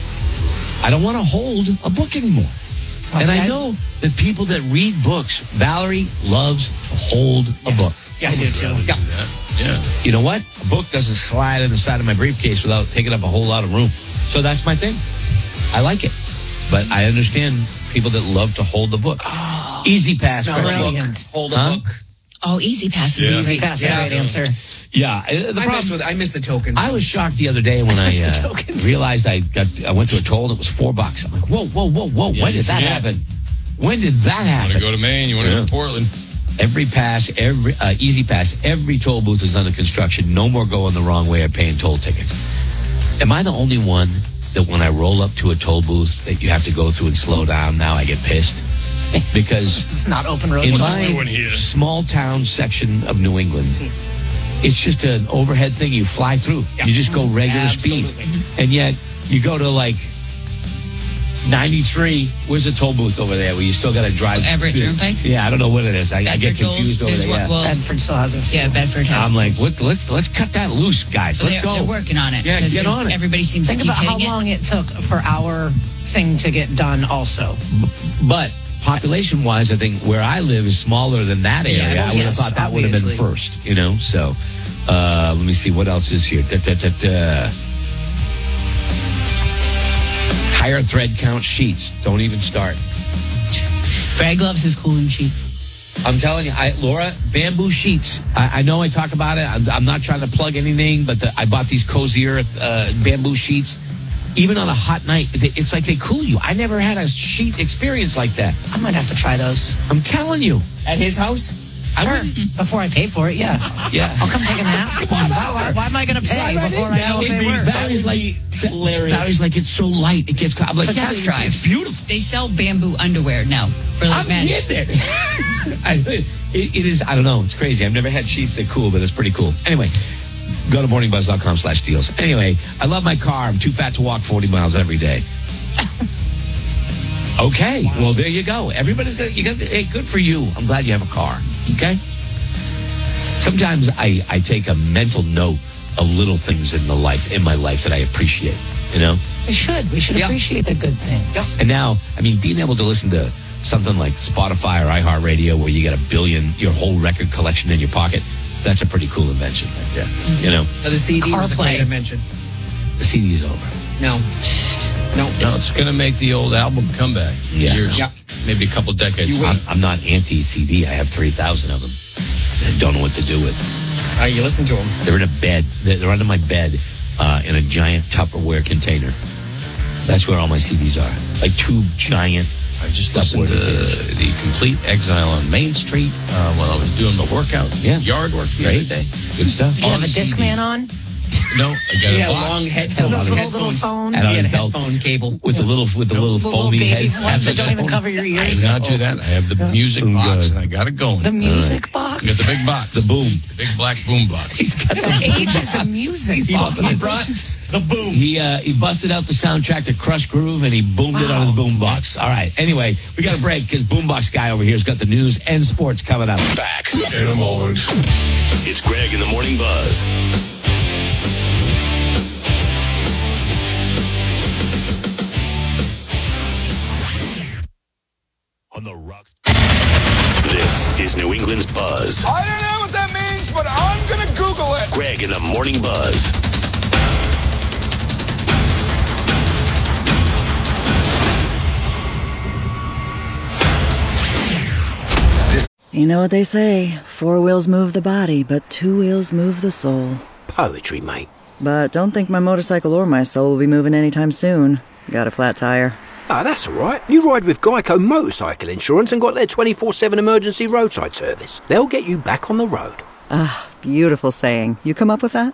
Speaker 2: I don't want to hold a book anymore.
Speaker 1: Well,
Speaker 2: and
Speaker 1: see,
Speaker 2: I
Speaker 1: I-
Speaker 2: know that people that read books, Valerie loves to hold a
Speaker 6: Yes.
Speaker 2: book.
Speaker 6: Yes.
Speaker 1: I do too.
Speaker 6: Yeah.
Speaker 4: Yeah.
Speaker 2: You know what? A book doesn't slide in the side of my briefcase without taking up a whole lot of room. So that's my thing. I like it. But I understand people that love to hold the book. Oh, Easy Pass.
Speaker 6: Smell a
Speaker 2: Crutchy.
Speaker 6: book.
Speaker 1: Brilliant.
Speaker 6: Hold a
Speaker 2: Huh?
Speaker 6: book.
Speaker 3: Oh, Easy Pass is
Speaker 2: Yeah.
Speaker 1: Easy
Speaker 3: great.
Speaker 1: pass,
Speaker 6: Yeah.
Speaker 1: a great answer.
Speaker 2: Yeah. uh, The
Speaker 6: I
Speaker 2: problem,
Speaker 6: miss, with, I miss the tokens.
Speaker 2: I was shocked the other day when I
Speaker 1: the
Speaker 2: uh,
Speaker 1: tokens.
Speaker 2: realized I got. I went to a toll and it was four bucks. I'm like, whoa, whoa, whoa, whoa!
Speaker 4: Yeah,
Speaker 2: when
Speaker 4: you
Speaker 2: did that
Speaker 4: forget.
Speaker 2: happen? When did that
Speaker 4: You want
Speaker 2: happen?
Speaker 4: to go to Maine? You want to
Speaker 2: Yeah.
Speaker 4: go to Portland?
Speaker 2: Every pass, every uh, Easy Pass, every toll booth is under construction. No more going the wrong way or paying toll tickets. Am I the only one that when I roll up to a toll booth that you have to go through and slow down? Now I get pissed because
Speaker 1: It's not open road.
Speaker 2: in
Speaker 1: What's
Speaker 2: my
Speaker 1: this
Speaker 4: doing here?
Speaker 2: small town section of New England, it's just an overhead thing. You fly through. You just go regular
Speaker 6: Absolutely.
Speaker 2: speed, and yet you go to like ninety-three. Where's the toll booth over there? Where you still got to drive?
Speaker 3: Everett Turnpike?
Speaker 2: Yeah, I don't know what it is. I, I get
Speaker 3: Bedford tolls.
Speaker 2: confused over
Speaker 3: There's
Speaker 2: there.
Speaker 3: one-
Speaker 2: yeah.
Speaker 3: well,
Speaker 1: Bedford still has it.
Speaker 3: Yeah, Bedford has.
Speaker 2: I'm like, what, let's let's cut that loose, guys.
Speaker 3: So
Speaker 2: Let's
Speaker 3: they're,
Speaker 2: go.
Speaker 3: they're working on it.
Speaker 2: Yeah,
Speaker 3: because
Speaker 2: get
Speaker 3: there's-
Speaker 2: on it.
Speaker 3: Everybody seems
Speaker 1: Think
Speaker 3: to keep
Speaker 1: about how
Speaker 3: hitting it.
Speaker 1: long it took for our thing to get done also.
Speaker 2: But population wise, I think where I live is smaller than that area.
Speaker 1: Yeah,
Speaker 2: I would have
Speaker 1: yes,
Speaker 2: thought that would have been
Speaker 1: obviously.
Speaker 2: first, you know? So uh, let me see what else is here. Da, da, da, da. Higher thread count sheets. Don't even start.
Speaker 3: Greg loves his cooling sheets.
Speaker 2: I'm telling you, I, Laura, bamboo sheets. I, I know I talk about it. I'm, I'm not trying to plug anything, but the, I bought these Cozy Earth uh, bamboo sheets. Even on a hot night, they, it's like they cool you. I never had a sheet experience like that.
Speaker 1: I might have to try those.
Speaker 2: I'm telling you.
Speaker 6: At his house?
Speaker 1: Sure. Before I pay for it, yeah.
Speaker 2: Yeah.
Speaker 1: I'll come take a nap. Come on, why, why, why am I going to pay
Speaker 2: Slide right
Speaker 1: before
Speaker 2: in.
Speaker 1: I know if
Speaker 2: It'd
Speaker 1: they
Speaker 2: be-
Speaker 1: work?
Speaker 2: Valerie's like,
Speaker 6: hilarious.
Speaker 2: Valerie's like, it's so light. It gets. I'm like,
Speaker 1: It's a
Speaker 2: yeah,
Speaker 1: test
Speaker 2: it's-
Speaker 1: drive.
Speaker 2: It's beautiful.
Speaker 3: They sell bamboo underwear now for like
Speaker 2: I'm
Speaker 3: men.
Speaker 2: getting it. I, it. It is. I don't know. It's crazy. I've never had sheets that cool, but it's pretty cool. Anyway, go to morning buzz dot com slash deals. Anyway, I love my car. I'm too fat to walk forty miles every day. Okay. Wow. Well, there you go. Everybody's got. You got. Hey, good for you. I'm glad you have a car. Okay. Sometimes I, I take a mental note of little things in the life in my life that I appreciate. You know.
Speaker 1: We should. We should
Speaker 6: Yeah.
Speaker 1: appreciate the good things.
Speaker 6: Yeah.
Speaker 2: And now, I mean, being able to listen to something like Spotify or iHeartRadio where you get a billion, your whole record collection in your pocket, that's a pretty cool invention right there.
Speaker 3: Mm-hmm.
Speaker 2: You know,
Speaker 6: Uh, the C D was a
Speaker 1: CarPlay.
Speaker 6: great invention.
Speaker 2: the C D is over.
Speaker 6: No. No.
Speaker 4: No, it's going to make the old album comeback.
Speaker 2: Yeah.
Speaker 4: Years,
Speaker 6: Yeah.
Speaker 4: maybe a couple decades.
Speaker 2: I'm, I'm not anti-C D. I have three thousand of them. I don't know what to do with.
Speaker 6: Uh, you listen to him.
Speaker 2: They're in a bed. They're, they're under my bed uh, in a giant Tupperware container. That's where all my C Ds are. Like two giant.
Speaker 4: I just listened to the Complete Exile on Main Street uh, while I was doing the workout,
Speaker 2: Yeah.
Speaker 4: yard work the
Speaker 2: Great.
Speaker 4: other day.
Speaker 2: Good stuff.
Speaker 1: Do you have
Speaker 4: On
Speaker 1: a
Speaker 4: C D.
Speaker 1: Discman on?
Speaker 4: No, I got
Speaker 6: He
Speaker 4: a
Speaker 6: had a
Speaker 4: box.
Speaker 6: long headphone.
Speaker 1: Those little, little
Speaker 6: headphones.
Speaker 1: phone?
Speaker 2: And
Speaker 6: He had a
Speaker 2: on belt.
Speaker 6: headphone cable.
Speaker 2: With the little with the little
Speaker 1: The little
Speaker 2: foamy
Speaker 1: baby
Speaker 2: head.
Speaker 1: ones that don't even cover your
Speaker 4: I
Speaker 1: ears.
Speaker 4: did not do that. I have the music
Speaker 2: Oh,
Speaker 4: box
Speaker 2: God.
Speaker 4: and I got it going.
Speaker 1: The music box?
Speaker 4: I got the big box,
Speaker 2: The boom.
Speaker 4: the big black boom box.
Speaker 2: He's got
Speaker 1: The ages of music.
Speaker 2: He's
Speaker 6: He,
Speaker 2: bumping
Speaker 6: he
Speaker 2: it.
Speaker 6: brought the boom.
Speaker 2: He uh, he busted out the soundtrack to Crush Groove and he boomed it on his boombox. All right. Anyway, we got a break because boombox guy over here's got the news and sports coming up.
Speaker 9: Back in a moment. It's Greg in the Morning Buzz.
Speaker 5: Greg in the Morning Buzz.
Speaker 7: You know what they say, four wheels move the body, but two wheels move the soul.
Speaker 8: Poetry, mate.
Speaker 7: But don't think my motorcycle or my soul will be moving anytime soon. Got a flat tire.
Speaker 8: Ah, that's all right. You ride with Geico Motorcycle Insurance and got their twenty-four seven emergency roadside service. They'll get you back on the road.
Speaker 7: Ah, beautiful saying. You come up with that?